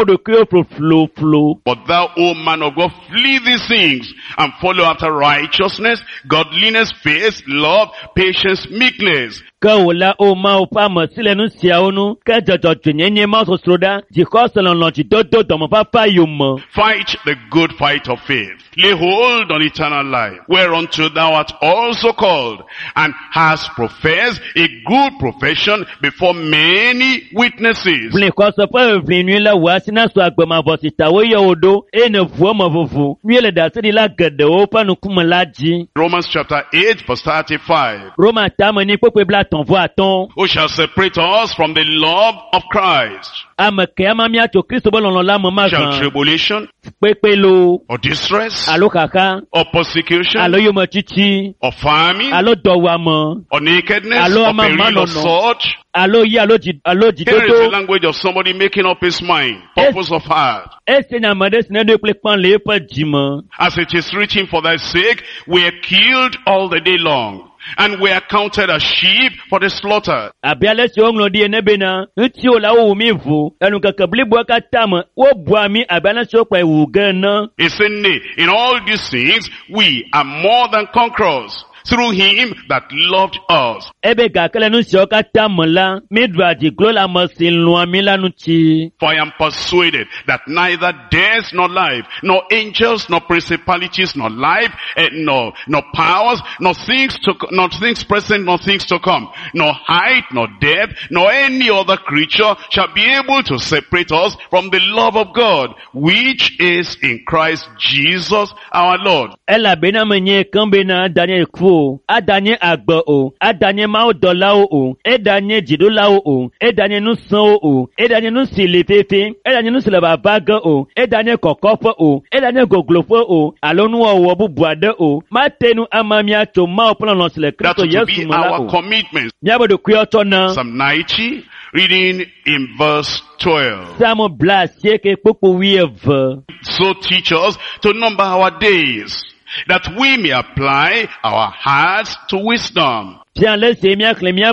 Speaker 2: flo flo flo flo.
Speaker 1: But thou, O man of God, flee these things, and follow after righteousness, godliness, faith, love, patience, meekness.
Speaker 2: Ke wòla o ma o pa me si le nu siawo nu, ke dzɔdzɔdzenyenye ma sosro ɖa, dzixɔ selɔlɔ dzidodo dɔmefafa yome.
Speaker 1: Fight the good fight of faith. Lay hold on eternal life, whereunto thou art also called, and hast professed a good profession before many witnesses.
Speaker 2: Fli kɔsɔ ƒe eʋli nyui le wòa si na so agbemavɔ si ta woyɔ wo ɖo, eye ne ʋuɔ me vovo, nyui le ɖaseɖila geɖewo ƒe ŋkume la dzi.
Speaker 1: Romans chapter eight verse thirty-five.
Speaker 2: Roma tame ni kpekpe bla atɔ̃ vɔ atɔ̃.
Speaker 1: Who shall separate us from the love of Christ?
Speaker 2: Ame ke ama míatso Kristo be lɔlɔ la me ma
Speaker 1: Shall
Speaker 2: gbã.
Speaker 1: tribulation,
Speaker 2: Kpekpe lo,
Speaker 1: or distress,
Speaker 2: alo kaka,
Speaker 1: or persecution,
Speaker 2: alo yometsitsi,
Speaker 1: or famine,
Speaker 2: alo dɔwuame,
Speaker 1: or nakedness,
Speaker 2: Alo
Speaker 1: or
Speaker 2: ama
Speaker 1: peril of
Speaker 2: manono.
Speaker 1: sword?
Speaker 2: alo yi alo dzi alo
Speaker 1: Here is the
Speaker 2: dzidodo.
Speaker 1: language of somebody making up his mind, purpose of heart.
Speaker 2: Ese nyame ɖe si ne ɖo kple kpã le eƒe dzime.
Speaker 1: As it is written, for thy sake we are killed all the day long, and we are counted as sheep for the slaughter.
Speaker 2: Abe ale si woŋlɔ ɖi ene bena, ŋutsuwo la wowu mi vo, enukeke bliboa katã me, wobua mi abe ale si wokplɔe wu ge ene.
Speaker 1: He said, nay, in all these things we are more than conquerors through him that loved us.
Speaker 2: Ebe gake le nu siawo katã me la, míɖua dziglo le ame si lɔ̃a mi la ŋuti.
Speaker 1: For I am persuaded that neither death nor life, nor angels, nor principalities, nor life, eh, nor, nor powers, nor things to, nor things present, nor things to come, nor height, nor depth, nor any other creature shall be able to separate us from the love of God, which is in Christ Jesus our Lord.
Speaker 2: Elabena menye kan bena Daniel ku o, adanye agbe o, adanye mawudɔlawo o, edanye dziɖolawo o, edanye nusẽwo o, edanye nu si li fefe, edanye nu si le vava ge o, edanye kɔkɔƒe o, edanye gogloƒe o, alo nuwɔwɔ bubu aɖe o. Mate nu ama míatso Mawu ƒe lɔlɔ̃ si le
Speaker 1: That
Speaker 2: Kristo
Speaker 1: to
Speaker 2: Yesu
Speaker 1: be
Speaker 2: me la
Speaker 1: our
Speaker 2: o.
Speaker 1: commitment.
Speaker 2: Míabe ɖokuiwo tsɔ na
Speaker 1: Psalm ninety, reading in verse twelve.
Speaker 2: Psalm bla asieke kpokpo wuieve.
Speaker 1: So teach us to number our days, that we may apply our hearts to wisdom.
Speaker 2: Fia le sie míaxlẽ mía